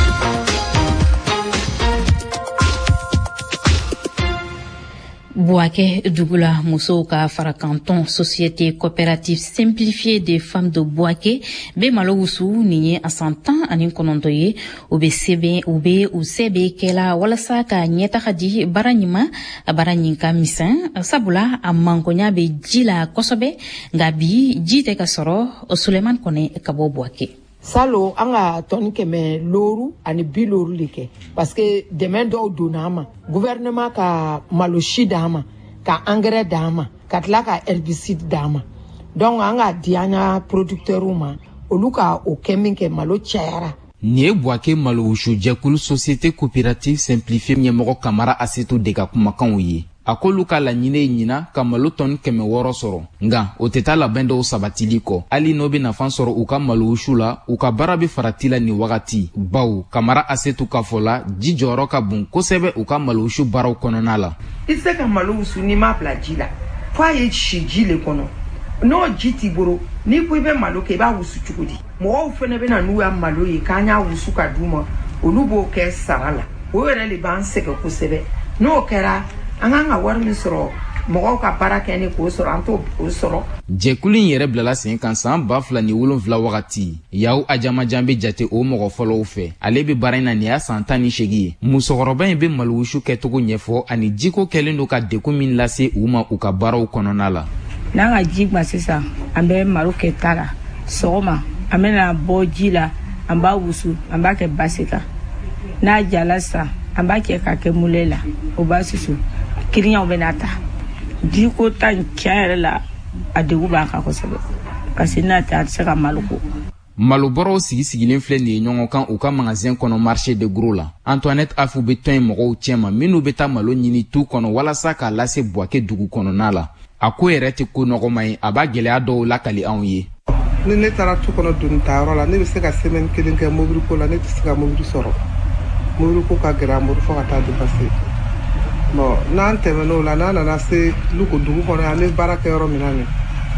Bouaké Dugula muso ka farakanton société coopérative simplifiée des femmes de Bouaké be malo wusu ni a santan ani kɔnɔntɔn ye u be sebe u be u sebe kɛla walasa ka ɲɛtaga di baara ɲuman baara ɲin ka misɛn sabula a mankonya be ji la kosɛbɛ nka bi ji tɛ ka sɔrɔ Suleiman Kone ka bɔ Bouaké. Salo an ka tɔni kɛmɛ loru ani bi loru de kɛ parce que dɛmɛ dɔw donna an ma gouvernement ka malosi d'an ma ka engrais d'an ma ka tila ka herbicide d'an ma donc an ka di an ka producteurs ma olu ka o kɛ min kɛ malo cayara. Ni ye Bouaké malo wusu jɛkulu société coopérative simplifiée ɲɛmɔgɔ Kamara Asetu de ka kumakanw ye. A k'olu ka laɲini ɲina ka malo tɔni kɛmɛ wɔɔrɔ sɔrɔ nga o tɛ taa labɛn dɔw sabatili kɔ hali n'o bɛ nafa sɔrɔ u ka malo wusu la u ka baara bɛ farati la nin wagati baw Kamara Asetu ka fɔ la ji jɔyɔrɔ ka bon kosɛbɛ u ka malo wusu baaraw kɔnɔna la. I se ka malo wusu n'i m'a bila ji la fo a ye si ji le kɔnɔ n'o ji t'i bolo n'i ko i bɛ malo kɛ i b'a wusu cogo di mɔgɔw fana bɛ na n'u ya malo ye k'an y'a wusu ka d'u ma olu b'o kɛ sara la o yɛrɛ de b'an sɛgɛn kosɛbɛ n'o kɛra an kan ka wari min sɔrɔ mɔgɔw ka baara kɛ ni k'o sɔrɔ an t'o sɔrɔ. Jɛkulu in yɛrɛ bilala sen kan san ba fila ni wolonwula wagati Yawu Ajamajan bɛ jate o mɔgɔ fɔlɔw fɛ ale bɛ baara in na nin y'a san tan ni seegin ye musokɔrɔba in bɛ malo wusu kɛcogo ɲɛfɔ ani jiko kɛlen don ka dekun min lase u ma u ka baaraw kɔnɔna la. N'an ka ji gba sisan an bɛ malo kɛ ta la sɔgɔma an bɛna bɔ ji la an b'a wusu an b'a kɛ basi kan n'a jala sisan an b'a kɛ ka kɛ mule la o b'a susu kiriyaw bɛna ta ji ko ta tiɲɛ yɛrɛ la a degun b'a kan kosɛbɛ parce que n'a tɛ a tɛ se ka malo ko. Malobɔrɔw sigi sigilen filɛ nin ye ɲɔgɔn kan u ka magasin kɔnɔ marché de gros la Antoinette Afu bɛ tɔn in mɔgɔw cɛma minnu bɛ taa malo ɲini tu kɔnɔ walasa k'a lase Bouaké dugu kɔnɔna la a ko yɛrɛ tɛ ko nɔgɔma ye a b'a gɛlɛya dɔw lakali anw ye. Ni ne taara tu kɔnɔ doni tayɔrɔ la ne bɛ se ka semaine kelen kɛ mobili ko la ne tɛ se ka mobili sɔrɔ mobili ko ka gɛlɛn an bolo fo ka taa dépasser bon n'an tɛmɛn'o la n'an nana se Luko dugu kɔnɔ yan ne baara kɛ yɔrɔ min na nin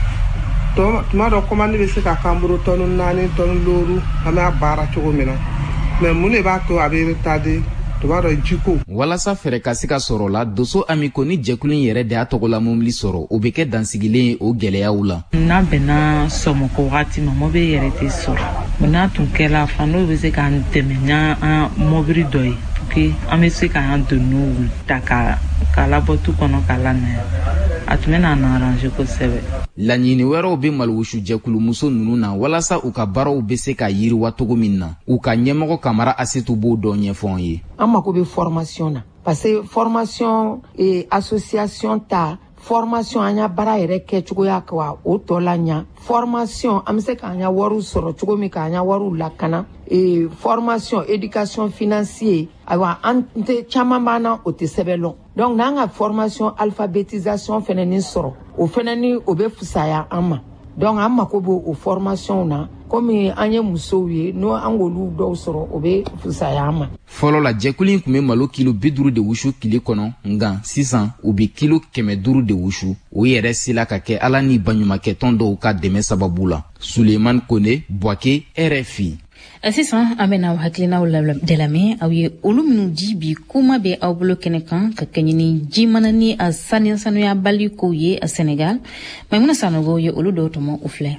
tuma dɔ commande bɛ se ka k'an bolo tɔni naani tɔni loru an b'a baara cogo min na mais mun de b'a to a bɛ retardé tuma dɔ jiko. Walasa fɛɛrɛ ka se ka sɔrɔ la Doso Amiko ni jɛkulu in yɛrɛ de y'a tɔgɔla mobili sɔrɔ o bɛ kɛ dansigilen ye o gɛlɛyaw la. N'a bɛnna sɔmɔkɔ wagati ma mobili yɛrɛ tɛ sɔrɔ n'a tun kɛra fan dɔw bɛ se k'an dɛmɛ n'an mobili dɔ ye que an bɛ se k'an doniw ta ka k'a labɔ tu kɔnɔ k'a lanaya a tun bɛ n'an arranger kosɛbɛ. Laɲini wɛrɛw bɛ malowusu jɛkulu muso ninnu na walasa u ka baaraw bɛ se ka yiriwa cogo min na u ka ɲɛmɔgɔ Kamara Asetu b'o dɔ ɲɛfɔ an ye. An mako bɛ formation na parce que formation et association ta formation an ya baara yɛrɛ kɛ cogoya ka o tɔ la ɲa formation an bɛ se k'an ya wariw sɔrɔ cogo min k'an ya wariw lakana et formation éducation financier ayiwa an tɛ caman b'an na o tɛ sɛbɛn lɔn donc n'an ka formation alphabétisation fɛnɛ ni sɔrɔ o fɛnɛ ni o bɛ fisaya an ma donc an mako b'o o formation na komi an ye musow ye n'o an k'olu dɔw sɔrɔ o bɛ fisaya an ma. fɔlɔ la jɛkulu in tun bɛ malo kilo bi duuru de wusu tile kɔnɔ nka sisan u bɛ kilo kɛmɛ duuru de wusu o yɛrɛ sela ka kɛ ala ni baɲumankɛtɔn dɔw ka dɛmɛ sababu la. Suleiman Kone, Boaké, R F I. Sisan an bɛna aw hakilinaw de lamɛn aw ye olu minnu di bi kuma bɛ aw bolo kɛnɛ kan ka kɛɲɛ ni ji mana ni a sanuya sanuya bali kow ye a Senegal. Maimuna Sanogo ye olu dɔw tɔmɔ u filɛ.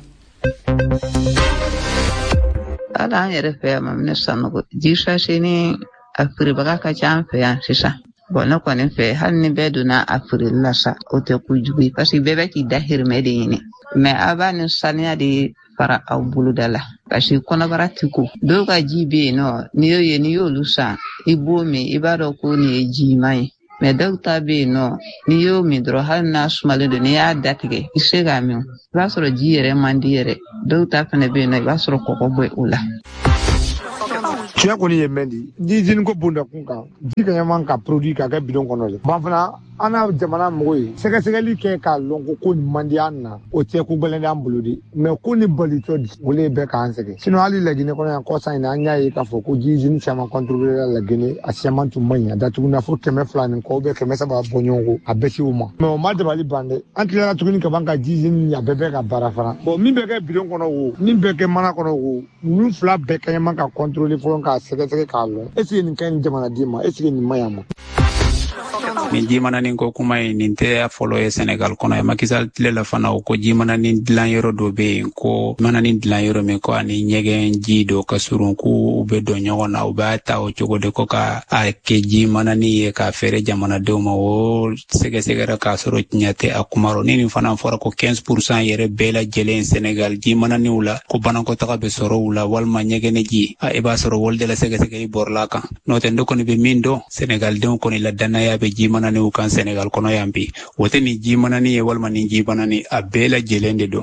Ala an yɛrɛ fɛ yan Maimuna Sanogo ji sase ni a feerebaga ka ca an fɛ yan sisan. Bon ne kɔni fɛ hali ni bɛɛ donna a feereli la sa o tɛ kojugu ye parce que bɛɛ bɛ k'i da hirimɛ de ɲini mais a b'a ni sanuya de fara aw boloda la parce que kɔnɔbara ti ko dɔw ka ji bɛ yen nɔ n'i y'o ye n'i y'olu san i b'o min i b'a dɔn ko nin ye jiman ye mais dɔw ta bɛ yen nɔ n'i y'o min dɔrɔn hali n'a sumalen don n'i y'a datigɛ i se k'a min i b'a sɔrɔ ji yɛrɛ man di yɛrɛ dɔw ta fana bɛ yen nɔ i b'a sɔrɔ kɔgɔ bɔ o la. tiɲɛ kɔni ye mɛn di ji jini ko bonda kun kan ji ka ɲaman ka produit ka kɛ bidon kɔnɔ le ban fana an n'a jamana mɔgɔw ye sɛgɛsɛgɛli kɛ k'a lɔn ko ko nin man di an na o tɛ ko gɛlɛn d'an bolo de mais ko ni balitɔ di o le bɛ k'an sɛgɛn sinon hali Laginɛ kɔnɔ yan kɔsan in na an y'a ye k'a fɔ ko ji jini caman contribué la Laginɛ a caman tun man ɲi a datugunna fo kɛmɛ fila ni kɔ ou bien kɛmɛ saba bɔ ɲɔgɔn ko a bɛɛ se o ma mais o ma dabali ban dɛ an tilara tuguni ka ban ka ji jini a bɛɛ bɛ ka baara fana bon min bɛ kɛ bidon kɔnɔ o min bɛ kɛ mana kɔnɔ o ninnu fila bɛɛ ka ɲaman ka contrôler fɔlɔ k'a sɛgɛsɛgɛ k'a lɔn est ce que nin ka ɲi jamanaden ma est ce que nin man ɲi a ma. Nin jimana nin ko kuma ye nin tɛ fɔlɔ ye Senegal kɔnɔ ye Macky Sall tile la fana o ko jimana nin dilan yɔrɔ dɔ bɛ yen ko mana nin dilan yɔrɔ min ko ani ɲɛgɛn ji dɔ ka surun ko u bɛ don ɲɔgɔn na u b'a ta o cogo de ko ka a kɛ jimana nin ye k'a feere jamanadenw ma o sɛgɛsɛgɛra k'a sɔrɔ tiɲɛ tɛ a kuma rɔ ni nin fana fɔra ko quinze pourcent yɛrɛ bɛɛ lajɛlen Senegal jimana niw la ko banakɔtaga bɛ sɔrɔ u la walima ɲɛgɛn ji a i b'a sɔrɔ wali de la sɛgɛsɛgɛli bɔrɔla kan n'o tɛ ne kɔni bɛ min dɔn Senegal denw kɔni la danaya bɛ jimana niw kan Senegal kɔnɔ yan bi o tɛ nin jimanani ye walima nin jibanani a bɛɛ lajɛlen de don.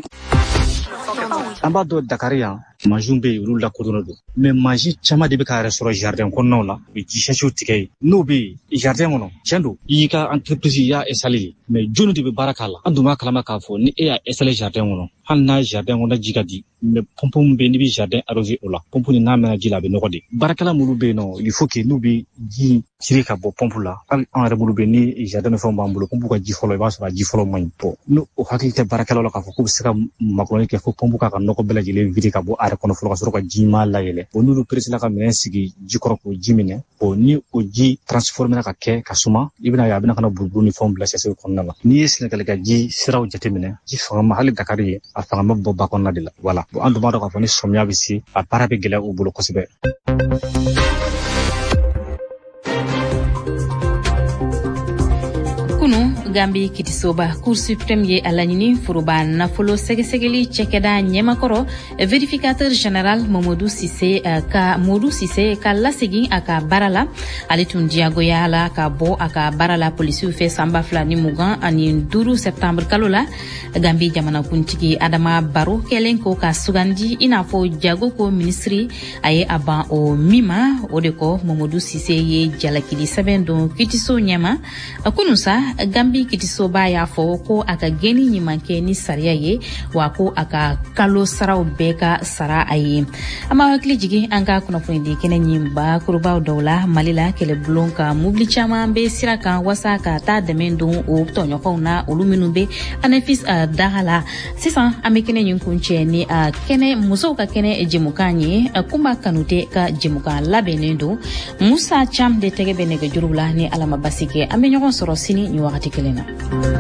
An b'a dɔn Dakar yan mansiw bɛ yen olu lakodɔnnen don mais mansi caman de bɛ ka yɛrɛ sɔrɔ jardin kɔnɔnaw la u bɛ ji sɛsiw tigɛ yen n'o bɛ yen jardin kɔnɔ tiɲɛ don i y'i ka entreprise i y'a installé mais jɔnni de bɛ baara k'a la an dun b'a kalama k'a fɔ ni e y'a installé jardin kɔnɔ hali n'a jardin kɔnɔ ji ka di mais pompe min bɛ yen n'i bɛ jardin arrosé o la pompe nin n'a mɛnna ji la a bɛ nɔgɔ de baarakɛla minnu bɛ yen nɔ il faut que n'u bɛ ji siri ka bɔ pompe la hali an yɛrɛ bolo bɛ yen ni jardin ni fɛnw b'an bolo pompe ka ji fɔlɔ i b'a sɔrɔ a ji fɔlɔ man ɲi bon n'o o hakili tɛ baarakɛlaw la k'a fɔ k'u bɛ se ka makɔnɔni kɛ fo pompe k'a ka nɔgɔ bɛɛ lajɛlen vide ka bɔ a yɛrɛ kɔnɔ fɔlɔ ka sɔrɔ ka ji ma layɛlɛ o n'olu peresela ka minɛn sigi ji kɔrɔ k'o ji minɛ o ni o ji transformera ka kɛ ka suma i bɛna ye a bɛna ka na buruburu ni fɛnw bila sɛsɛ kɔnɔna la n'i ye Sénégal ka ji siraw jateminɛ ji fanga ma hali Dakar ye a fanga ma bɔ ba kɔnɔna de la voilà bon an dun b'a dɔn k'a fɔ ni sɔmiya bɛ se a baara bɛ gɛlɛya u bolo kosɛbɛ. Kunu Gambi Kitisoba Cour suprême ye a laɲini foroba nafolo sɛgɛsɛgɛli cɛkɛda ɲɛmakɔrɔ vérificateur général Mamadou Sise ka Modou Sise ka lasegin a ka baara la ale tun diyagoya la ka bɔ a ka baara la polisiw fɛ sanba fila ni mugan ani duuru septembre kalo la Gambi jamanakuntigi Adama Barrow kɛlen ko ka sugandi i n'a fɔ jago ko ministri a ye a ban o min ma o de kɔ Mamadou Sise ye jalakili sɛbɛn don Kitiso ɲɛma kunu sa Gambi Kitisoba y'a fɔ ko a ka gɛni ɲuman kɛ ni sariya ye wa ko a ka kalo saraw bɛɛ ka sara a ye an b'a hakili jigin an ka kunnafonidi kɛnɛ ɲin bakurubaw dɔw la Mali la kɛlɛbulon ka mobili caman bɛ sira kan wasa ka taa dɛmɛ don o tɔɲɔgɔnw na olu minnu bɛ anafis daga la sisan an bɛ kɛnɛ ɲin kuncɛ ni a kɛnɛ musow ka kɛnɛ jɛmukan ye Kumba Kanute ka jɛmukan labɛnnen don Musa Cham de tɛgɛ bɛ nɛgɛjuru la ni Alama Basi kɛ an bɛ ɲɔgɔn sɔrɔ sini ni wagati kelen na.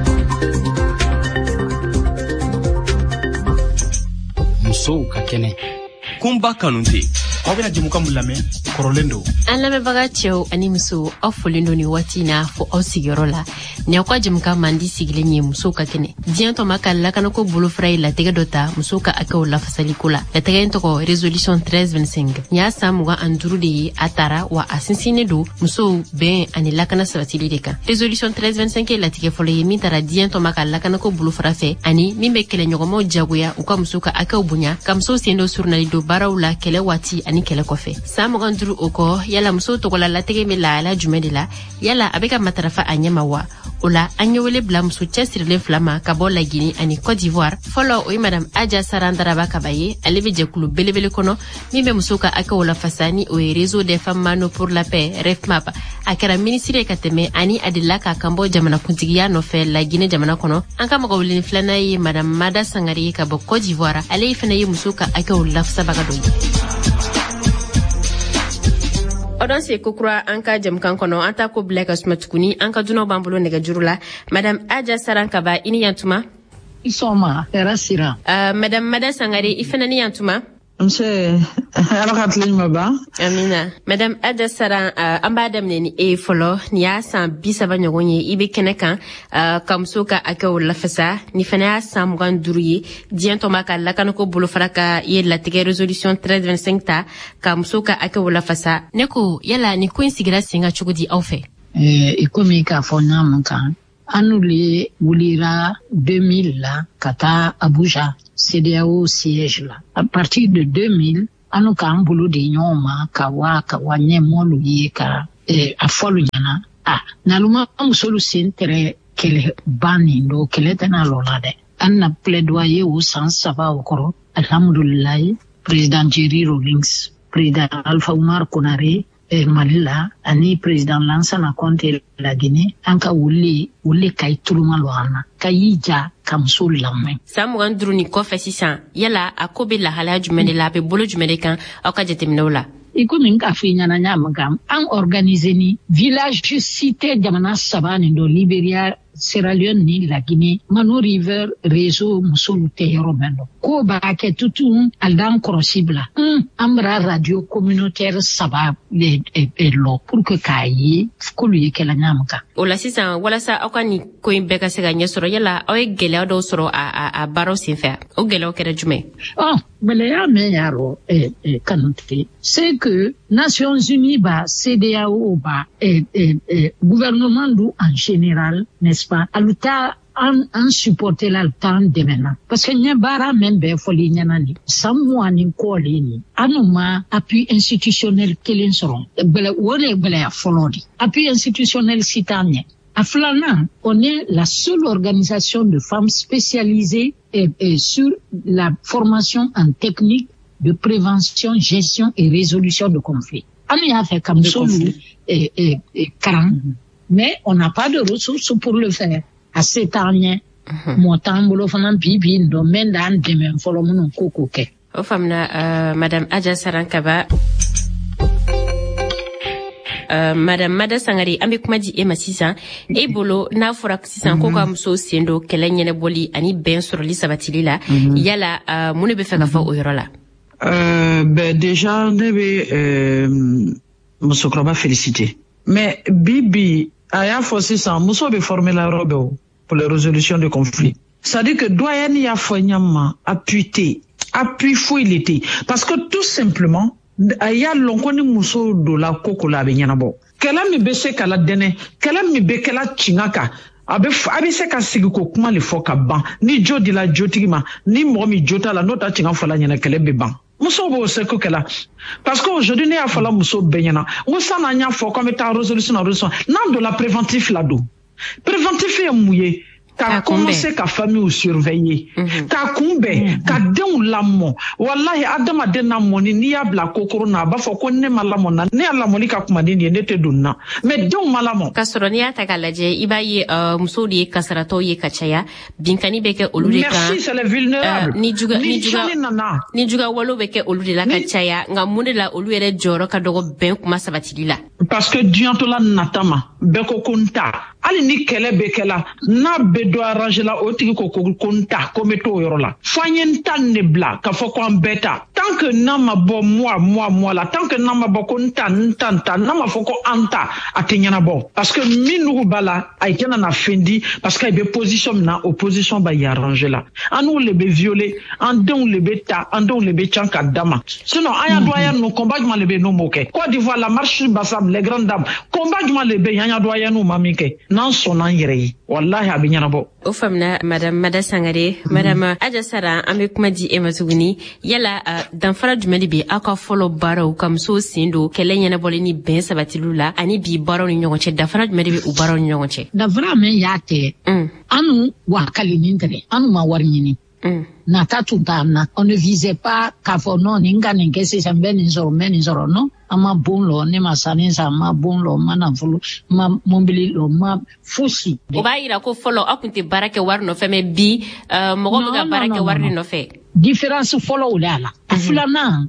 Musow ka kɛnɛ Kumba Kanute aw bɛna jɛmukan min lamɛn kɔrɔlen don an lamɛnbaga cɛw ani musow aw folen don ni waati na fɔ aw sigiyɔrɔ la ni aw ka jɛmukan mandi sigilen ye musow ka kɛnɛ diɲɛ tɔma ka lakanako bolofara ye latigɛ dɔ ta musow ka hakɛw lafasaliko la latigɛ in tɔgɔ résolution treize vingt-cinq ni y'a san mugan ani duuru de ye a tara wa a sinsinnen don musow bɛn ani lakana sabatili de kan résolution treize vingt-cinq ye latigɛ fɔlɔ ye min tara diɲɛ tɔma ka lakanako bolofara fɛ ani min bɛ kɛlɛɲɔgɔnmaw jagoya u ka musow ka hakɛw bonya ka musow sen dɔ surunali don baaraw la kɛlɛ waati ani kɛlɛ kɔfɛ san mugan duuru o kɔ yala musow tɔgɔla latigɛ bɛ lahala jumɛn de la yala a bɛ ka matarafa a ɲɛma wa o la an ye wele bila muso cɛsirilen fila ma ka bɔ Lagini ani Côte d'Ivoire. Fɔlɔ o ye madame Adja Sarandaraba Kaba ye, ale bɛ jɛkulu belebele kɔnɔ min bɛ muso ka hakɛw lafasa ni o ye réseau des femmes mano pour la paix R E F M A P. A kɛra ministre ye ka tɛmɛ ani a delila k'a kan bɔ jamanakuntigiya nɔfɛ Lagine jamana kɔnɔ. An ka mɔgɔ weleni filanan ye madame Mada Sangare ye ka bɔ Côte d'Ivoire, ale ye fana ye muso ka hakɛw lafasabaga dɔ ye. Odon se kokura an ka jamkan kono an ta ko bila ka suma tuguni an ka dunaw b'an bolo nɛgɛjuru la. Madame Adja Sarankaba i ni yantuma. Isoma era sira. Uh, Madame Mada Sangare i fana ni yantuma. Mse ala ka tlen ma ba. Amina. Madame Adja Saran uh, an b'a daminɛ ni e fɔlɔ ni y'a san bi saba ɲɔgɔn ye i bɛ kɛnɛ kan uh, ka muso ka hakɛw lafasa ni fana y'a san mugan duuru ye diɲɛ tɔma ka lakanako bolofara ka ye latigɛ résolution treize vingt-cinq ta ka muso ka hakɛw lafasa. Ne ko yala ni ko in sigira sen ka cogo di aw fɛ? Eh, i komi k'a fɔ ɲa mun kan an le wulira deux mille la ka taa Abuja C D A O siège la. À partir de deux mille, anu k'an bolo de ɲɔgɔn ma ka wa ka wa ɲɛmɔlu ye ka eh, a fɔlu ɲɛna. Ah, naluma musolu sen tɛrɛ kɛlɛ ban nin do kɛlɛ tɛna lɔ la dɛ. An na plaidoyer o san saba o kɔrɔ. Alhamdulilayi, président Jerry Rawlings, président Alpha Umar Konare, eh, Mali la, ani président Lansana Conté la Guinée, an ka wuli wuli ka i tuluma lɔ an na. Ka y'i ja ka muso lamɛn. San mugan duuru ni kɔfɛ sisan yala a ko bɛ lahalaya jumɛn de la a bɛ bolo jumɛn de kan aw ka jateminɛw la? I komi n k'a fɔ i ɲɛna n y'a mɛn kan an organiser ni village cité jamana saba nin dɔ Libéria, Sierra Leone ni La Guinée, Mano River réseau musolu tɛ yɔrɔ bɛɛ dɔn. Ko b'a kɛ tutu aldan kɔrɔsi bila. Un an bɛra radio communautaire saba lɔ pour que k'a ye k'olu ye kɛlɛ ɲa mɛn kan. O la sisan walasa aw ka nin ko in bɛɛ ka se ka ɲɛ sɔrɔ yala aw ye gɛlɛya dɔw sɔrɔ a a, a baaraw senfɛ o gɛlɛyaw kɛra jumɛn? Oh, gɛlɛya min y'a rɔ eh, eh, kanutigi c'est que Nations Unies ba C D A O ba eh, eh, eh, gouvernement du en général n'est-ce pas aluta an an supporter la temps dɛmɛna parce que ɲɛ baara min bɛ fɔli ɲɛna ni san mugan ni kɔlen ni anu ma appui institutionnel kelen sɔrɔ gbɛlɛ o de ye gbɛlɛya fɔlɔ de appui institutionnel si t'an ɲɛ. À Flana, on est la seule organisation de femmes spécialisée et, et sur la formation en technique de prévention, gestion et résolution de conflits. On y a fait comme ça, et, et, et quarante, mais on n'a pas de ressources pour le faire. À cette année, mon temps, bolo fana bibi ndo menda ndeme folo muno koko ke. O famna Madame Adja Sarankaba. Uh, Madame Mada Sangare an bɛ kuma di e ma sisan e bolo n'a fɔra sisan ko ka muso sen don kɛlɛ ɲɛnɛbɔli ani bɛn sɔrɔli sabatili la yala uh, mun de bɛ fɛ ka fɔ o yɔrɔ la? Euh, ben déjà ne bɛ euh, musokɔrɔba féliciter mais bibi a y'a fɔ sisan muso bɛ former la yɔrɔ bɛɛ o pour la résolution de conflit c'est à dire que doyen y'a fɔ ɲama appui tɛ appui foyi le tɛ parce que tout simplement a y'a lɔn ko ni muso do la koko la a bɛ ɲɛnabɔ kɛlɛ min bɛ se ka la dɛnɛ kɛlɛ min bɛ kɛla cinga kan a bɛ a bɛ se ka sigi ko kuma le fɔ ka ban ni jo dila jotigi ma ni mɔgɔ min jo t'a la n'o ta cinga fɔla ɲɛna kɛlɛ bɛ ban muso b'o se ko kɛla parce que aujourd'hui ne y'a fɔla muso bɛɛ ɲɛna n ko sanni an y'a fɔ k'an bɛ taa résolution na résolution n'an donna préventif la don préventif ye mun ye ka commencer ka famille surveiller ka kunbɛn ka denw lamɔ wallahi adamaden na mɔni n'i y'a bila kokoro na a b'a fɔ ko ne ma lamɔ na ne y'a lamɔli ka kuma ni nin ye ne tɛ don na mais denw ma lamɔ. Ka sɔrɔ n'i y'a ta k'a lajɛ i b'a ye uh, musow de ye kasaratɔw ye ka caya binkani bɛ kɛ olu de kan. Merci, c'est les vulnérables. Uh, ni juga ni juga nana ni juga walo bɛ kɛ olu de la ka caya nka mun de la olu yɛrɛ jɔyɔrɔ ka dɔgɔ bɛn kuma sabatili la. Parce que diɲɛtɔla nata ma bɛɛ ko ko n ta hali ni kɛlɛ bɛ kɛla n'a bɛ dɔ arranger la o tigi ko ko n ta ko n bɛ t'o yɔrɔ la fo an ye n ta ne bila k'a fɔ ko an bɛɛ ta tant que n'a ma bɔ moi moi moi la tant que n'a ma bɔ ko n ta n ta n ta n'a ma fɔ ko an ta a tɛ ɲɛnabɔ parce que min nugu b'a la a ye tɛna na fɛn di parce que a bɛ position min na o position b'a y arranger la an n'u le bɛ violer an denw le bɛ ta an denw le bɛ can ka d'a ma sinon an y'a dɔn an y'a ninnu combat jumɛn le bɛ yen n'o m'o kɛ Côte d'Ivoire la marche bassable les grandes dames combat jumɛn le bɛ yen an y'a dɔn an y'a n'u ma min kɛ n'an sɔnna an yɛrɛ ye wallahi a bɛ ɲɛnabɔ. O faamuna madame Mada Sangare, madame Adja Sara, an bɛ kuma di e ma tuguni yala uh, danfara jumɛn de bɛ aw ka fɔlɔ baaraw ka musow sen don kɛlɛ ɲɛnabɔli ni bɛn sabatiliw la ani bi baaraw ni ɲɔgɔn cɛ danfara jumɛn de bɛ u baaraw ni ɲɔgɔn cɛ. danfara min y'a kɛ anu wa kalinin tɛ anu ma wari ɲini. nata tun t'an na on ne visait pas k'a fɔ non nin ka nin kɛ sisan n bɛ nin sɔrɔ n bɛ nin sɔrɔ non an ma bon lɔ ne ma sani san n ma bon lɔ n ma nafolo n ma mobili lɔ n ma fosi. o b'a yira ko fɔlɔ aw tun tɛ baara kɛ wari nɔfɛ mɛ bi uh, mɔgɔ bɛ ka baara kɛ wari de nɔfɛ. différence fɔlɔw de a la a filanan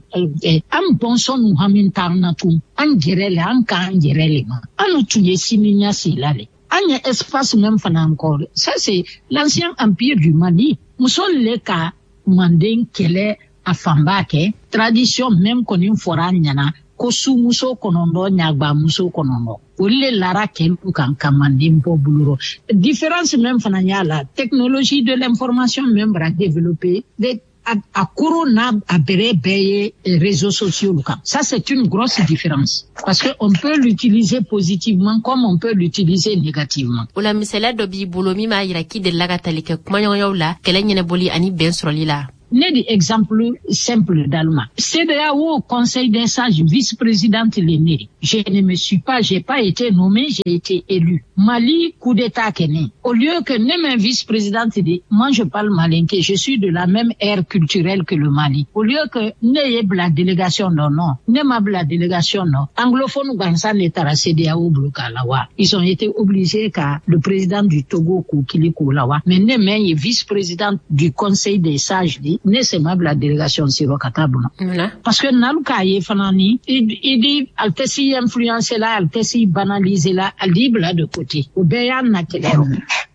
an bɔnsɔn nu hami t'an na tun an yɛrɛ le an k'an yɛrɛ le ma an tun ye sini ɲɛsi la le an ye espace même fana encore ça c'est l'ancien empire du Mali muso le ka manden kɛlɛ a fanba kɛ tradition même kɔni fɔra an ɲɛna ko sumuso kɔnɔntɔn ɲagba muso kɔnɔntɔn olu le lara kɛlu kan ka manden bɔ bolorɔ différence même fana y'a la technologie de l'information même b'a développer a, a koro n'a a bɛrɛ bɛɛ ye réseaux sociaux kan. Ça c'est une grosse différence parce que on peut l'utiliser positivement comme on peut l'utiliser négativement. O la misaliya dɔ b'i bolo min b'a yira k'i delila ka tali kɛ kumaɲɔgɔnyaw la kɛlɛ ɲɛnabɔli ani bɛn sɔrɔli la. Ne di exemple simple d'Allemagne. C D A O au Conseil des sages, vice-présidente Léné. Je ne me suis pas, j'ai pas été nommé, j'ai été élu. Mali, coup d'état Kenya. Au lieu que ne me vice-présidente dit, moi je parle malinké, je suis de la même ère culturelle que le Mali. Au lieu que ne y ait la délégation non, non, ne m'a la délégation non. Anglophone Gansan est à la C D A O Blokalawa. Ils ont été obligés car le président du Togo Koukiliko Lawa, mais ne me vice-présidente du Conseil des sages dit, ne se ma la délégation siro katabuna parce que naluka ye fanani il dit altesi influencer la altesi banaliser la alibla de côté ou bien na kelero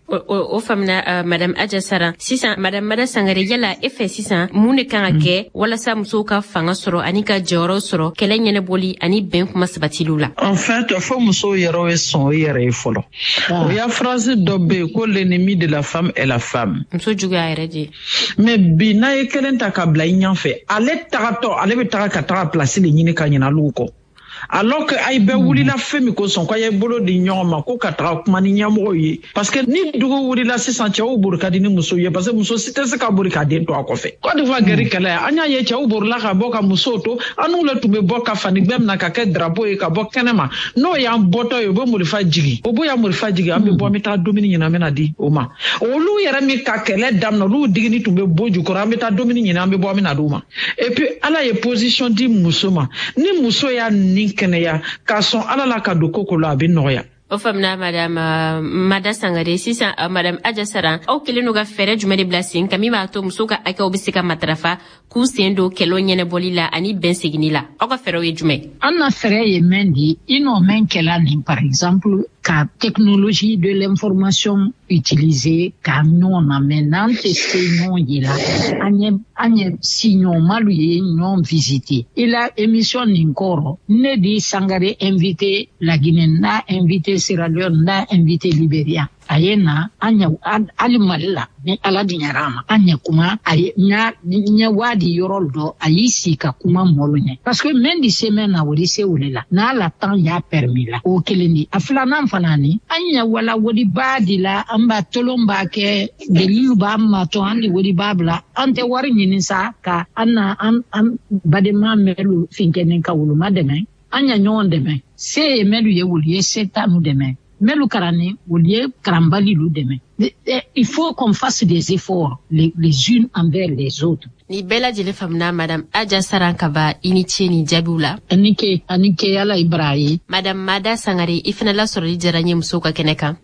o o famna uh, madame Adja Sara sisan madame Mada Sangare yala e fɛ sisan mun de kan ka kɛ walasa musow ka fanga sɔrɔ ani ka jɔyɔrɔ sɔrɔ kɛlɛ ɲɛnabɔli ani bɛn kuma sabatiliw la. En fait fo musow yɛrɛ ye sɔn o yɛrɛ ye fɔlɔ o y'a phrase dɔ bɛ yen ko l'ennemi de la femme est la femme. muso juguya yɛrɛ de. mais bi n'a ye kelen ta ka bila i ɲɛfɛ ale tagatɔ ale bɛ taga ka taga place de ɲini ka ɲinɛ olu kɔ. alors que ay bɛ wulila fɛn min kosɔn ko ye bolo di ɲɔgɔn ma ko ka taga kuma ni ɲɛmɔgɔw ye parce que ni dugu wulila sisan cɛw bori ka di ni muso ye parce que muso si tɛ se ka bori ka den to a kɔfɛ. Côte d'Ivoire gɛri kɛlɛ an y'a ye cɛw borila ka bɔ ka musow to an n'u le tun bɛ bɔ ka fani gbɛm na ka kɛ drapeau ye ka bɔ kɛnɛma n'o y'an bɔtɔ ye o bɛ morifa jigi o b'o y'an morifa jigi an bɛ bɔ an bɛ taa dumuni ɲini an bɛ na di o ma olu yɛrɛ min ka kɛlɛ daminɛ olu digini tun bɛ bɔ jukɔrɔ an bɛ taa dumuni ɲini an bɛ bɔ an bɛ na di o ma et puis ala ye position di muso ma ni muso y'a nin kɛnɛya ka sɔn ala la ka don koko la a bɛ nɔgɔya. o famna madame uh, Mada Sangare sisan uh, madame Adja Sara aw kelen n'u ka fɛɛrɛ jumɛn de bila sen kan min b'a to musow ka hakɛw bɛ se ka matarafa k'u sen don kɛlɛ ɲɛnabɔli la ani bɛn seginni la aw ka fɛɛrɛw ye jumɛn. an na fɛɛrɛ ye min di i n'o min kɛla nin par exemple ka technologie de l'information utiliser ka ɲɔgɔn na mais n'an tɛ se ɲɔgɔn ye la an ye an ye si ɲɔgɔn malu ye ɲɔgɔn visiter i la émission nin kɔrɔ ne di Sangare invité La Guinée n'a invité Sierra Leone n'a invité Libéria a ye na an ɲɛ hali Mali la ni ala diɲɛra a ma an ɲɛ kuma a ye ɲɛ waadi yɔrɔ dɔ a y'i sigi ka kuma mɔlu ɲɛ parce que même di semaine na o di se wele la n'a la temps y'a permis la o kelen di a filanan fana ni an ɲɛ wala wodi b'a di la an b'a tolon b'a kɛ delilu b'a ma to an di wodi b'a bila an tɛ wari ɲini sa ka an na an an badema mɛlu finkɛnin ka wuluma dɛmɛ an ɲɛ ɲɔgɔn dɛmɛ se ye mɛlu ye wulu ye se t'anu dɛmɛ melu karani woliye karambali lu dɛmɛ. Il faut qu'on fasse des efforts les, les unes envers les autres. Ni bɛɛ lajɛlen faamuna madame Adja Sara ka ba i ni ce ni jaabiw la. Ani ke ani ke ala Ibrahim. Madame Mada Sangare i fana lasɔrɔli diyara n ye musow ka kɛnɛ kan.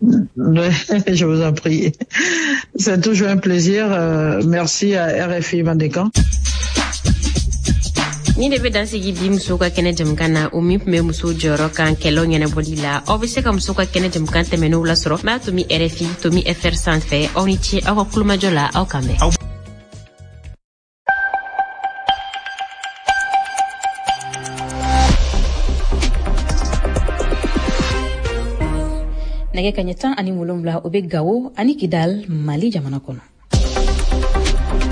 Je vous en prie. C'est toujours un plaisir. Euh, merci à R F I Mandekan. Ni de bɛ dansigi bi musow ka kɛnɛ jamukan na o min tun bɛ musow jɔyɔrɔ kan kɛlɛw ɲɛnabɔli la aw bɛ se ka musow ka kɛnɛ jamukan tɛmɛnenw lasɔrɔ m'a to mi R F I to mi F R sanfɛ aw ni ce aw ka kulomajɔ la aw kan bɛn. nɛgɛ kaɲɛ tan ani wolonwula o bɛ Gawo ani Kidal Mali jamana kɔnɔ.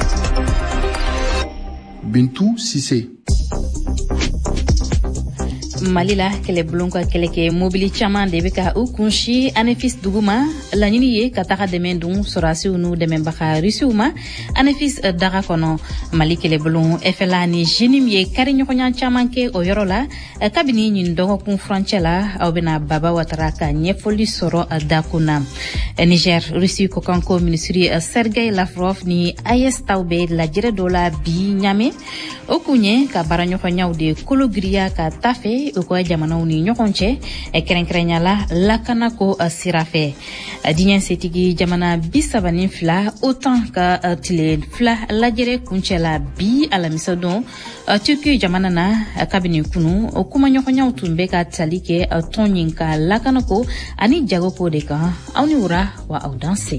Bintou Sissé. Malila kɛlɛbulon ka kɛlɛkɛ mobili caman de bɛ ka u kunsi Anefis duguma laɲini ye ka taga dɛmɛ dun sɔrasiw n'u dɛmɛbaga Rusiw ma Anefis daga kɔnɔ Mali kɛlɛbulon F L A ni Jenim ye kariɲɔgɔnya caman kɛ o yɔrɔ la kabini ɲin dɔgɔkun furancɛ la aw bɛna Baba Watara ka ɲɛfɔli sɔrɔ dakun na Niger Rusi kɔkanko ministri Sergei Lavrov ni A E S taw bɛ lajɛrɛ dɔ la bi ɲame o kun ye ka baaraɲɔgɔnyaw de kologiriya ka tafe u ka jamanaw ni ɲɔgɔn cɛ kɛrɛnkɛrɛnya la lakana ko sira fɛ diɲɛ setigi jamana bi saba ni fila OTAN ka tile fila lajɛrɛ kuncɛ la bi alamisa don Turki jamana na kabini kunu o kuma ɲɔgɔnyaw tun bɛ ka tali kɛ tɔn ɲin ka lakana ko ani jago ko de kan aw ni wura wa aw danse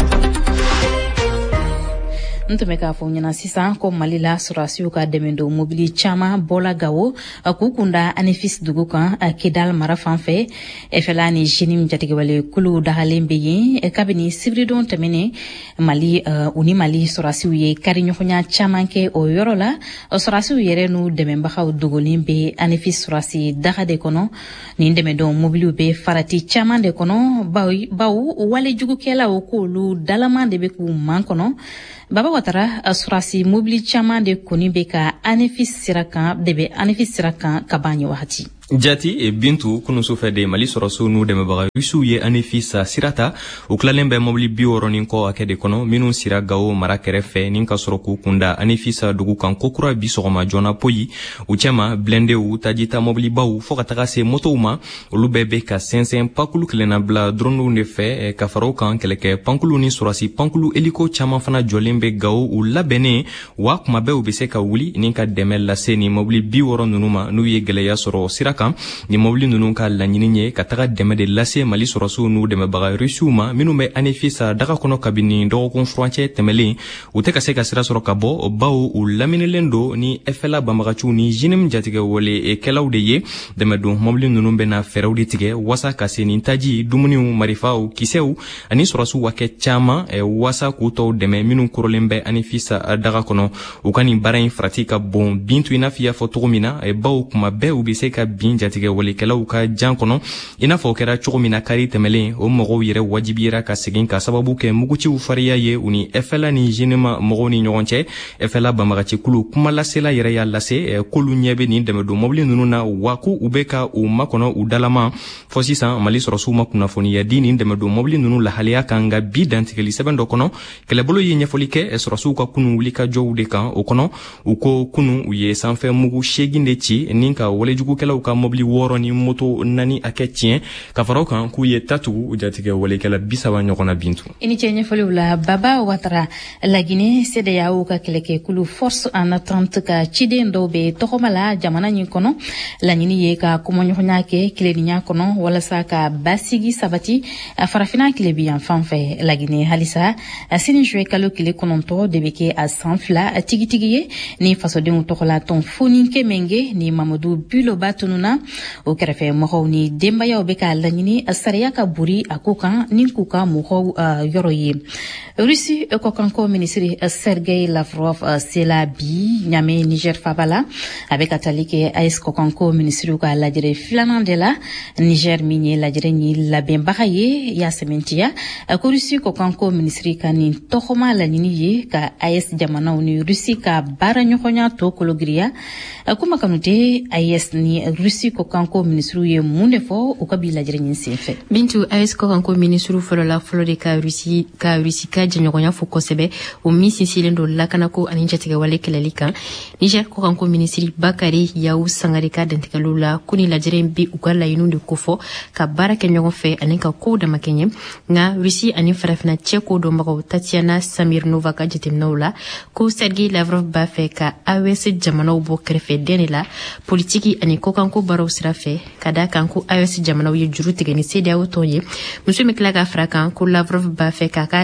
ntome k'a fɔ ɲɛna sisan ko Mali la sɔrɔsiw ka dɛmɛdo mobili caman bɔla Gawo k'u kunda Anefis dugu kan Kidal mara fan fɛ F L A ni Jenim jatigɛwale kulu dagalen bɛ yen kabini sibiridon tɛmɛnen Mali u ni Mali sɔrɔsiw ye kariɲɔgɔnya caman kɛ o yɔrɔ la sɔrɔsiw yɛrɛ n'u dɛmɛbagaw dogolen bɛ Anefis sɔrɔsi daga de kɔnɔ nin dɛmɛdo mobiliw bɛ farati caman de kɔnɔ bawo wale jugukɛlaw k'olu dalaman de bɛ k'u man kɔnɔ Baba Watara surasi mobili caman de koni bɛ ka Anefis sira kan de bɛ Anefis sira kan ka ban ye wagati Jati e Bintu kunusu fɛ de Mali sɔrɔsiw n'u dɛmɛbaga Rusiw ye Anefis sirata u tilalen bɛ mobili bi wɔɔrɔ ni kɔ hakɛ de kɔnɔ minnu sira Gawo mara kɛrɛfɛ ni ka sɔrɔ k'u kunda Anefis dugu kan kokura bi sɔgɔma joona poyi u cɛma blendew tajita mobilibaw fɔ ka taga se motow ma olu bɛɛ bɛ ka sɛnsɛn pankulu kelenna bila dronew de fɛ ka faraw kan kɛlɛkɛ pankulu ni sɔrɔsi pankulu heliko caman fana jɔlen bɛ Gawo u labɛnnen wa kuma bɛɛ u bɛ se ka wuli ni ka dɛmɛ lase ni mobili bi wɔɔrɔ ninnu ma n'u ye gɛlɛya sɔrɔ sira ni mobili ninnu ka laɲini ye ka taga dɛmɛ de lase Mali sɔrɔsiw n'u dɛmɛbaga Rusiw ma minnu bɛ Anefis daga kɔnɔ kabini dɔgɔkun furancɛ tɛmɛlen u tɛ ka se ka sira sɔrɔ ka bɔ bawo u laminilen don ni F L A banbagaciw ni Jenim jatigɛwale kɛlaw de ye dɛmɛdon mobili ninnu bɛna fɛɛrɛw de tigɛ wasa ka se ni taji dumuniw marifaw kisɛw ani sɔrɔsiw wa kɛ caman wasa k'u tɔw dɛmɛ minnu korolen bɛ Anefis daga kɔnɔ u ka nin baara in farati ka bon Bintu i n'a fɔ i y'a fɔ cogo min na bawo kuma bɛɛ u bɛ se ka bin jatigɛ walekɛlaw ka jan kɔnɔ i n'a fɔ o kɛra cogo min na kari tɛmɛlen o mɔgɔw yɛrɛ wajibiyera ka segin ka sababu kɛ muguciw fariya ye u ni F L A ni Jenim mɔgɔw ni ɲɔgɔn cɛ F L A banbagacikulu kuma lasela yɛrɛ y'a lase k'olu ɲɛ bɛ nin dɛmɛdon mobili ninnu na wa ko u bɛ ka u makɔnɔ u dalama fɔ sisan Mali sɔrɔsiw ma kunnafoniya di nin dɛmɛdon mobili ninnu lahaliya kan nka bi dantigɛli sɛbɛn dɔ kɔnɔ kɛlɛbolo ye ɲɛfɔli kɛ sɔrɔsiw ka kunu wulikajɔw de kan o kɔnɔ u ko kunu u ye sanfɛ mugu seegin de ci ni ka walejugukɛlaw ka mobili wɔɔrɔ ni moto nani a kɛ tiɲɛ ka faraw kan k'u ye tatugu jatigɛ walekɛla bi saba ɲɔgɔnna Bintu i ni cɛ ɲɛfɔliw la Baba Watara Laginɛ C D A O ka kɛlɛkɛkulu force en attente ka ciden dɔw bɛ tɔgɔma la jamana ɲin kɔnɔ laɲini ye ka kɔmɔɲɔgɔnya kɛ tileninya kɔnɔ walasa ka basigi sabati farafina tile bi yan fan fɛ Laginɛ halisa sini juin kalo tile kɔnɔntɔn de bɛ kɛ a san fila tigitigi ye ni fasodenw tɔgɔla tɔn foni kemenge ni Mamadou Buloba tununa o kɛrɛfɛ mɔgɔw ni denbayaw bɛ ka laɲini sariya ka buri a ko kan ni k'u ka mɔgɔw yɔrɔ ye Rusi kɔkanko ministri Sergei Lavrov sela bi ɲame Niger faba la a bɛ ka tali kɛ A E S kɔkanko ministriw ka lajɛrɛ filanan de la Niger min ye lajɛrɛ ni labɛnbaga ye y'a sɛmɛntiya ko Rusi kɔkanko ministri ka nin tɔgɔma laɲini ye ka A E S jamanaw ni Rusi ka baara ɲɔgɔnya to kologiriya kuma kanu tɛ A E S ni Rusi kɔkanko ministriw ye mun de fɔ u ka bi lajɛrɛ ɲin senfɛ Bintu A E S kɔkanko ministriw fɔlɔ la fɔlɔ de ka Rusi ka Rusi ka jɛɲɔgɔnya fɔ kosɛbɛ o min sinsilen don lakanako ani jatigɛwale kɛlɛli kan Niger kɔkanko ministri Bakari Yawu Sangare ka dantigɛliw la ko ni lajɛrɛ bi u ka laɲiniw de kofɔ ka baara kɛ ɲɔgɔn fɛ ani ka kow dama kɛ ɲɛ nka Rusi ani farafina cɛ ko dɔnbagaw Tatiana Samirnova ka jateminɛw la ko Sergei Lavrov b'a fɛ ka A E S jamanaw bɔ kɛrɛfɛ den de la politiki ani kɔkanko baaraw sira fɛ ka da kan ko A E S jamanaw ye juru tigɛ ni C D A O tɔn ye muso min tila ka fara kan ko Lavrov b'a fɛ k'a ka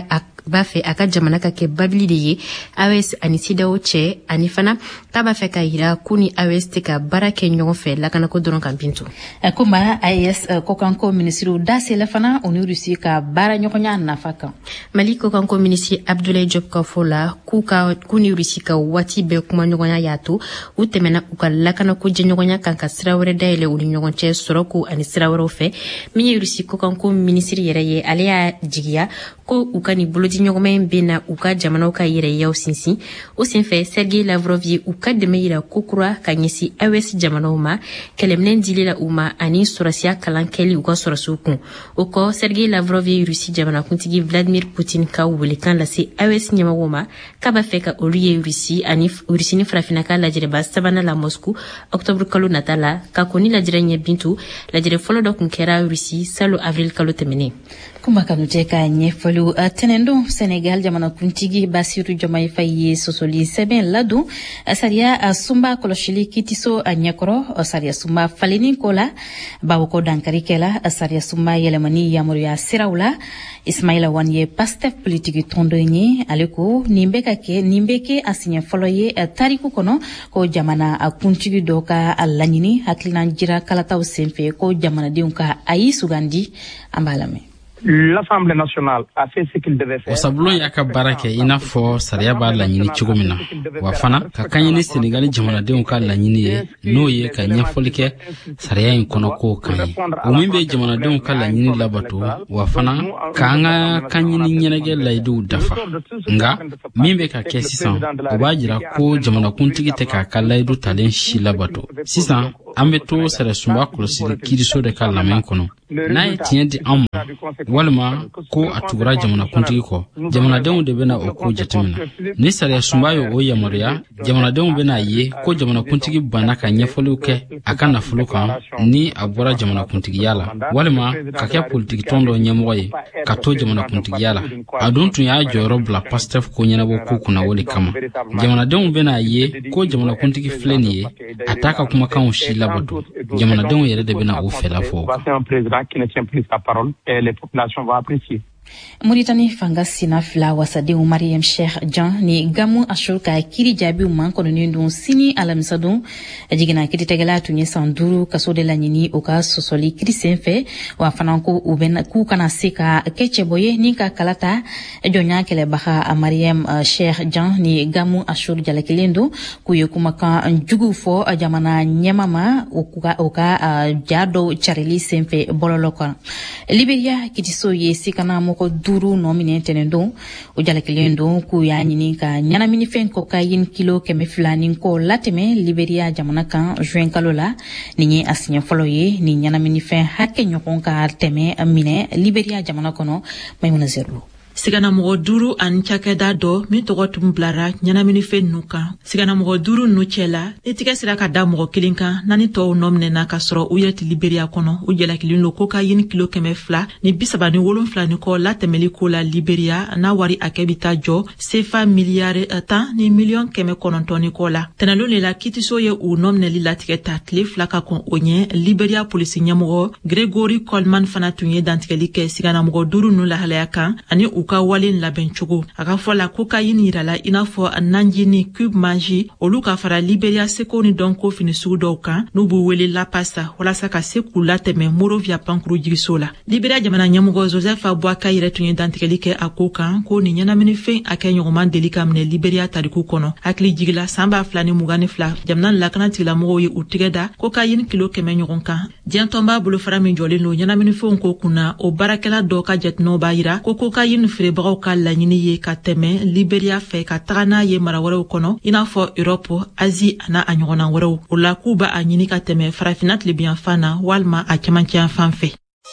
b'a fɛ a ka jamana ka kɛ babili de ye A E S ani C E D E A O cɛ ani fana k'a b'a fɛ ka yira k'u ni A E S tɛ ka baara kɛ ɲɔgɔn fɛ lakanako dɔrɔn kan Bintu. Kuma A E S kokanko ministre da sela fana o ni Rusi ka baara ɲɔgɔnya nafa kan. Mali kokanko ministre Abdoulaye Diop ka fɔ la k'u ka k'u ni Rusi ka waati bɛɛ kuma ɲɔgɔnya y'a to u tɛmɛna u ka lakanako jɛɲɔgɔnya kan ka sira wɛrɛ dayɛlɛ u ni ɲɔgɔn cɛ sɔrɔko ani sira wɛrɛw fɛ min ye Rusi kokanko ministre yɛrɛ ye ale y'a jigiya ko u ka ni bolodi ɲɔgɔnma in bɛ na u ka jamanaw ka yɛrɛyaw sinsin o senfɛ Sergei Lavrov ye u ka dɛmɛ yira ko kura ka ɲɛsin A E S jamanaw ma kɛlɛminɛn dilila u ma ani sɔrɔsiya kalan kɛli u ka sɔrɔsiw kun o kɔ Sergei Lavrov ye Rusi jamanakuntigi Vladimir Putin ka welekan lase A E S ɲɛmɔgɔw ma k'a b'a fɛ ka olu ye Rusi ani Rusi ni farafinna ka lajɛrɛba sabanan la Moscou octobre kalo nata la ka koni lajɛrɛ ɲɛ Bintu lajɛrɛ fɔlɔ dɔ kun kɛra Rusi salo avril kalo tɛmɛnen. Kuma kanu jɛ ka ɲɛfɔliw tɛnɛndon Senegal jamanakuntigi Basiru Diomaye Faye ye sɔsɔli sɛbɛn ladon sariya sunba kɔlɔsili kitiso a ɲɛkɔrɔ sariya sunba faleni ko la bawo ko dankari kɛla sariya sunba yɛlɛmani yamaruya siraw la Ismaila Wane ye Pastef politiki tɔndon ye ale ko nin bɛ ka kɛ nin bɛ kɛ a siɲɛ fɔlɔ ye tariku kɔnɔ ko jamana kuntigi dɔ ka laɲini hakilina jira kalataw senfɛ ko jamanadenw ka a y'i sugandi an b'a lamɛn. L'Assemblée nationale a fait ce qu'il devait faire. Wasabulon y'a ka baara kɛ i n'a fɔ sariya b'a laɲini cogo min na wa fana ka kaɲɛ ni Senegali jamanadenw ka laɲini ye n'o ye ka ɲɛfɔli kɛ sariya in kɔnɔ k'o kan ye o min bɛ jamanadenw ka laɲini labato wa fana k'an ka kaɲini ɲɛnɛgɛ layidiw dafa nka min bɛ ka kɛ sisan o b'a jira ko jamanakuntigi tɛ k'a ka layidu talen si labato sisan an bɛ to sariyasunba kɔlɔsili kiiriso de ka lamɛn kɔnɔ n'a ye tiɲɛ di an ma walima ko a tugura jamanakuntigi kɔ jamanadenw de bɛna o ko jatemina ni sariyasunba ye o yamaruya jamanadenw bɛna ye ko jamanakuntigi banna ka ɲɛfɔliw kɛ a ka nafolo kan ni a bɔra jamanakuntigiya la walima ka kɛ politiki tɔn dɔ ɲɛmɔgɔ ye ka to jamanakuntigiya la a dun tun y'a jɔyɔrɔ bila Pastef ko ɲɛnabɔ ko kunna wale kama jamanadenw bɛna ye ko jamanakuntigi filɛ nin ye a t'a ka kumakanw si labato jamanadenw yɛrɛ de bɛna o fɛla fɔ qui ne tient plus sa parole et les populations vont apprécier. Mauritanie fanga sina fila wasadenw Mariam Sheikh Jan ni Gamu Ashur ka kiri jaabiw man kɔnɔnen don sini alamisa don jigina kiiritigɛla tun ye san duuru kaso de laɲini o ka sɔsɔli kiri senfɛ wa fana ko u bɛna k'u kana se ka kɛ cɛbɔ ye ni ka kalata jɔnya kɛlɛbaga Mariam Sheikh Jan ni Gamu Ashur jalakelen don k'u ye kumakan jugu fɔ jamana ɲɛma ma o ka o ka ja dɔw carili senfɛ bɔlɔlɔ kan Liberia kitiso ye sikana mɔgɔ duuru nɔ minɛ tɛnɛn don o jalakelen don k'u y'a ɲini ka ɲɛnaminifɛn cocaïne kilo kɛmɛ fila ni kɔ latɛmɛ Liberia jamana kan juin kalo la nin ye a siɲɛ fɔlɔ ye ni ɲɛnaminifɛn hakɛ ɲɔgɔn ka tɛmɛ minɛ Liberia jamana kɔnɔ Maimuna Zerlo. Siganamɔgɔ duuru ani cakɛda dɔ min tɔgɔ tun bilara ɲɛnaminifɛn ninnu kan siganamɔgɔ duuru ninnu cɛ la ni tigɛ sera ka da mɔgɔ kelen kan naani tɔw nɔ minɛna ka sɔrɔ u yɛrɛ tɛ Liberia kɔnɔ u jalakililen don cocaïne kilo kɛmɛ fila ni bisaba ni wolonfila ni kɔ latɛmɛli ko la Liberia n'a wari hakɛ bɛ taa jɔ C F A miliyari tan ni miliyɔn kɛmɛ kɔnɔntɔn ni kɔ la tɛnɛnlen de la kitiso ye u nɔ minɛli latigɛ ta tile fila ka kɔn o ɲɛ Liberia polisi ɲɛmɔgɔ Gregory Coleman fana tun ye dantigɛli kɛ siganamɔgɔ duuru ninnu lahalaya kan ani u ka wale labɛn cogo a ka fɔ la cocaïne yirala i n'a fɔ nanji ni cube manji olu ka fara Liberia seko ni dɔnko fini sugu dɔw kan n'u b'u wele la pasta walasa ka se k'u latɛmɛ Monrovia pankuru jigiso la Liberia jamana ɲɛmɔgɔ Joseph Boakai yɛrɛ tun ye dantigɛli kɛ a ko kan ko ni ɲɛnaminifɛn a kɛ ɲɔgɔnman deli ka minɛ Liberia tariku kɔnɔ hakili jigila san ba fila ni mugan ni fila jamana lakana tigilamɔgɔw ye u tigɛ da cocaïne kilo kɛmɛ ɲɔgɔn kan diɲɛtɔn b'a bolofara min jɔlen don ɲɛnaminifɛnw ko kunna o baarakɛla dɔ ka jateminɛw b'a yira ko cocaïne feerebagaw ka laɲini ye ka tɛmɛ Liberia fɛ ka taga n'a ye mara wɛrɛw kɔnɔ i n'a fɔ Europe, Asie ana a ɲɔgɔnna wɛrɛw o la k'u b'a a ɲini ka tɛmɛ farafina tilebiyanfan na walima a cɛmancɛ yan fɛ.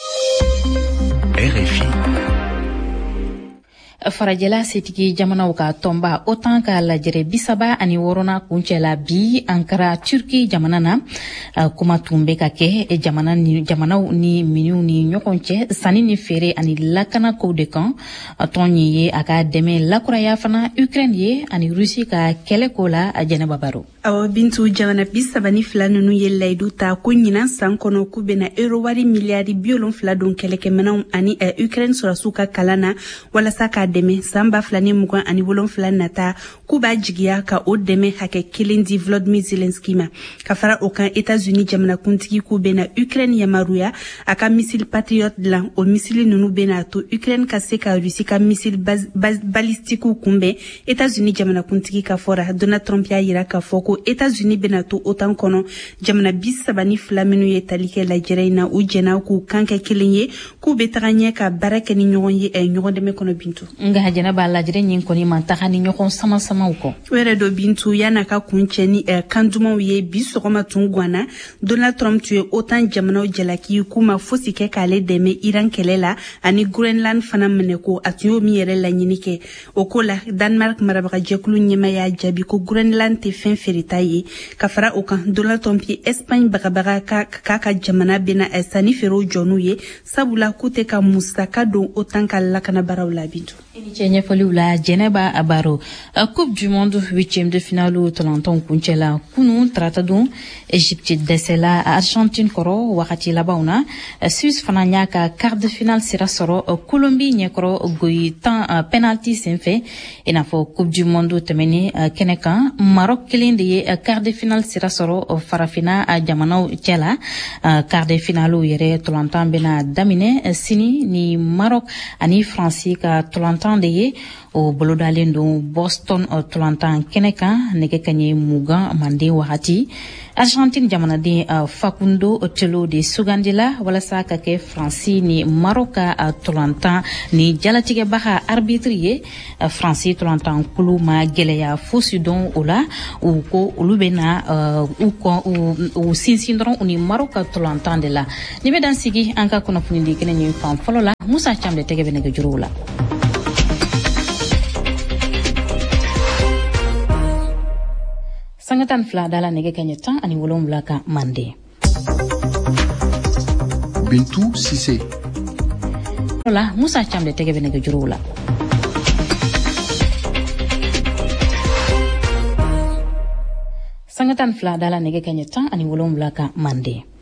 R F I farajɛla setigi jamanaw ka tɔnba OTAN ka lajɛrɛ bisaba ani wɔɔrɔnan kuncɛla bi Ankara Turki jamana na kuma tun bɛ ka kɛ jamana ni jamanaw ni miniw ni ɲɔgɔn cɛ sanni ni feere ani lakana kow de kan tɔn ye a ka dɛmɛ lakuraya fana Ukraine ye ani Rusi ka kɛlɛko la a Jɛnɛba Baro. Awɔ Bintu jamana bisaba ni fila ninnu ye layidu ta ko ɲinan san kɔnɔ k'u bɛna euro wari miliyari bi wolonfila don kɛlɛkɛminɛnw ani Ukraine sɔrɔsiw ka kalan na walasa ka dɛmɛ san ba fila ni mugan ani wolonfila nata k'u b'a jigiya ka o dɛmɛ hakɛ kelen di Volodymyr Zelensky ma ka fara o kan États-Unis jamanakuntigi k'u bɛna Ukraine yamaruya a ka missile Patriot dilan o missile ninnu bɛna to Ukraine ka se ka Russie ka missile balistiques kunbɛn États-Unis jamanakuntigi ka fɔra Donald Trump y'a yira k'a fɔ ko États-Unis bɛna to OTAN kɔnɔ jamana bi saba ni fila minnu ye tali kɛ lajɛrɛ in na u jɛna k'u kan kɛ kelen ye k'u bɛ taga ɲɛ ka baara kɛ ni ɲɔgɔn ye ɲɔgɔn dɛmɛ kɔnɔ Bintu nga hajana ba lajɛrɛ ɲin kɔni man taga ni ɲɔgɔn sama samaw kɔ wɛrɛ do Bintu yana ka kuncɛ ni kan dumanw ye bi sɔgɔma tun gwana Donald Trump tun ye OTAN jamanaw jalaki k'u ma fosi kɛ k'ale dɛmɛ Iran kɛlɛ la ani Groenland fana minɛ ko a tun y'o min yɛrɛ laɲini kɛ o ko la Denmark marabagajɛkulu ɲɛma y'a jaabi ko Groenland tɛ fɛn feereta ye ka fara o kan Donald Trump ye Espagne bagabaga k'a ka jamana bɛna sanni feerew jɔ n'u ye sabula k'u tɛ ka musaka don OTAN ka lakanabaraw la Bintu ini cɛ ɲɛfɔliw la Jɛnɛba Abaro Coupe du Monde huitième de finale tɔlɔntɔn kuncɛ la kunu tarata don Égypte dɛsɛla Argentine kɔrɔ wagati labanw na Suisse fana y'a ka quart de finale sira sɔrɔ Colombie ɲɛkɔrɔ goyi tan penalty senfɛ i n'a fɔ Coupe du Monde tɛmɛni kɛnɛ kan Maroc kelen de ye quart de finale sira sɔrɔ farafina jamanaw cɛ la quart de finale yɛrɛ tɔlɔntan bɛna daminɛ sini ni Maroc ani France ka tɔlɔntan de ye o bolodalen don Boston tɔlɔntan kɛnɛ kan nɛgɛ kaɲɛ mugan manden wagati Argentine jamanaden Facundo Telo de sugandila walasa ka kɛ France ni Maroc ka tɔlɔntan ni jalatigɛbaga arbitre ye France tɔlɔntan kulu ma gɛlɛya fosi dɔn o la u ko olu bɛna u u sinsin dɔrɔn u ni Maroc ka tɔlɔntan de la ni bɛ dan sigi an ka kunnafoni di kɛnɛ ɲin fan fɔlɔ la Musa Cam de tɛgɛ bɛ nɛgɛjuruw la Sangatan fila dala nege kanya tan ani wolonwula ka mande. Bintu Sise. Ola Musa Cam de tege be nege juruw la. Sangatan fila dala nege kanya tan ani wolonwula ka mande.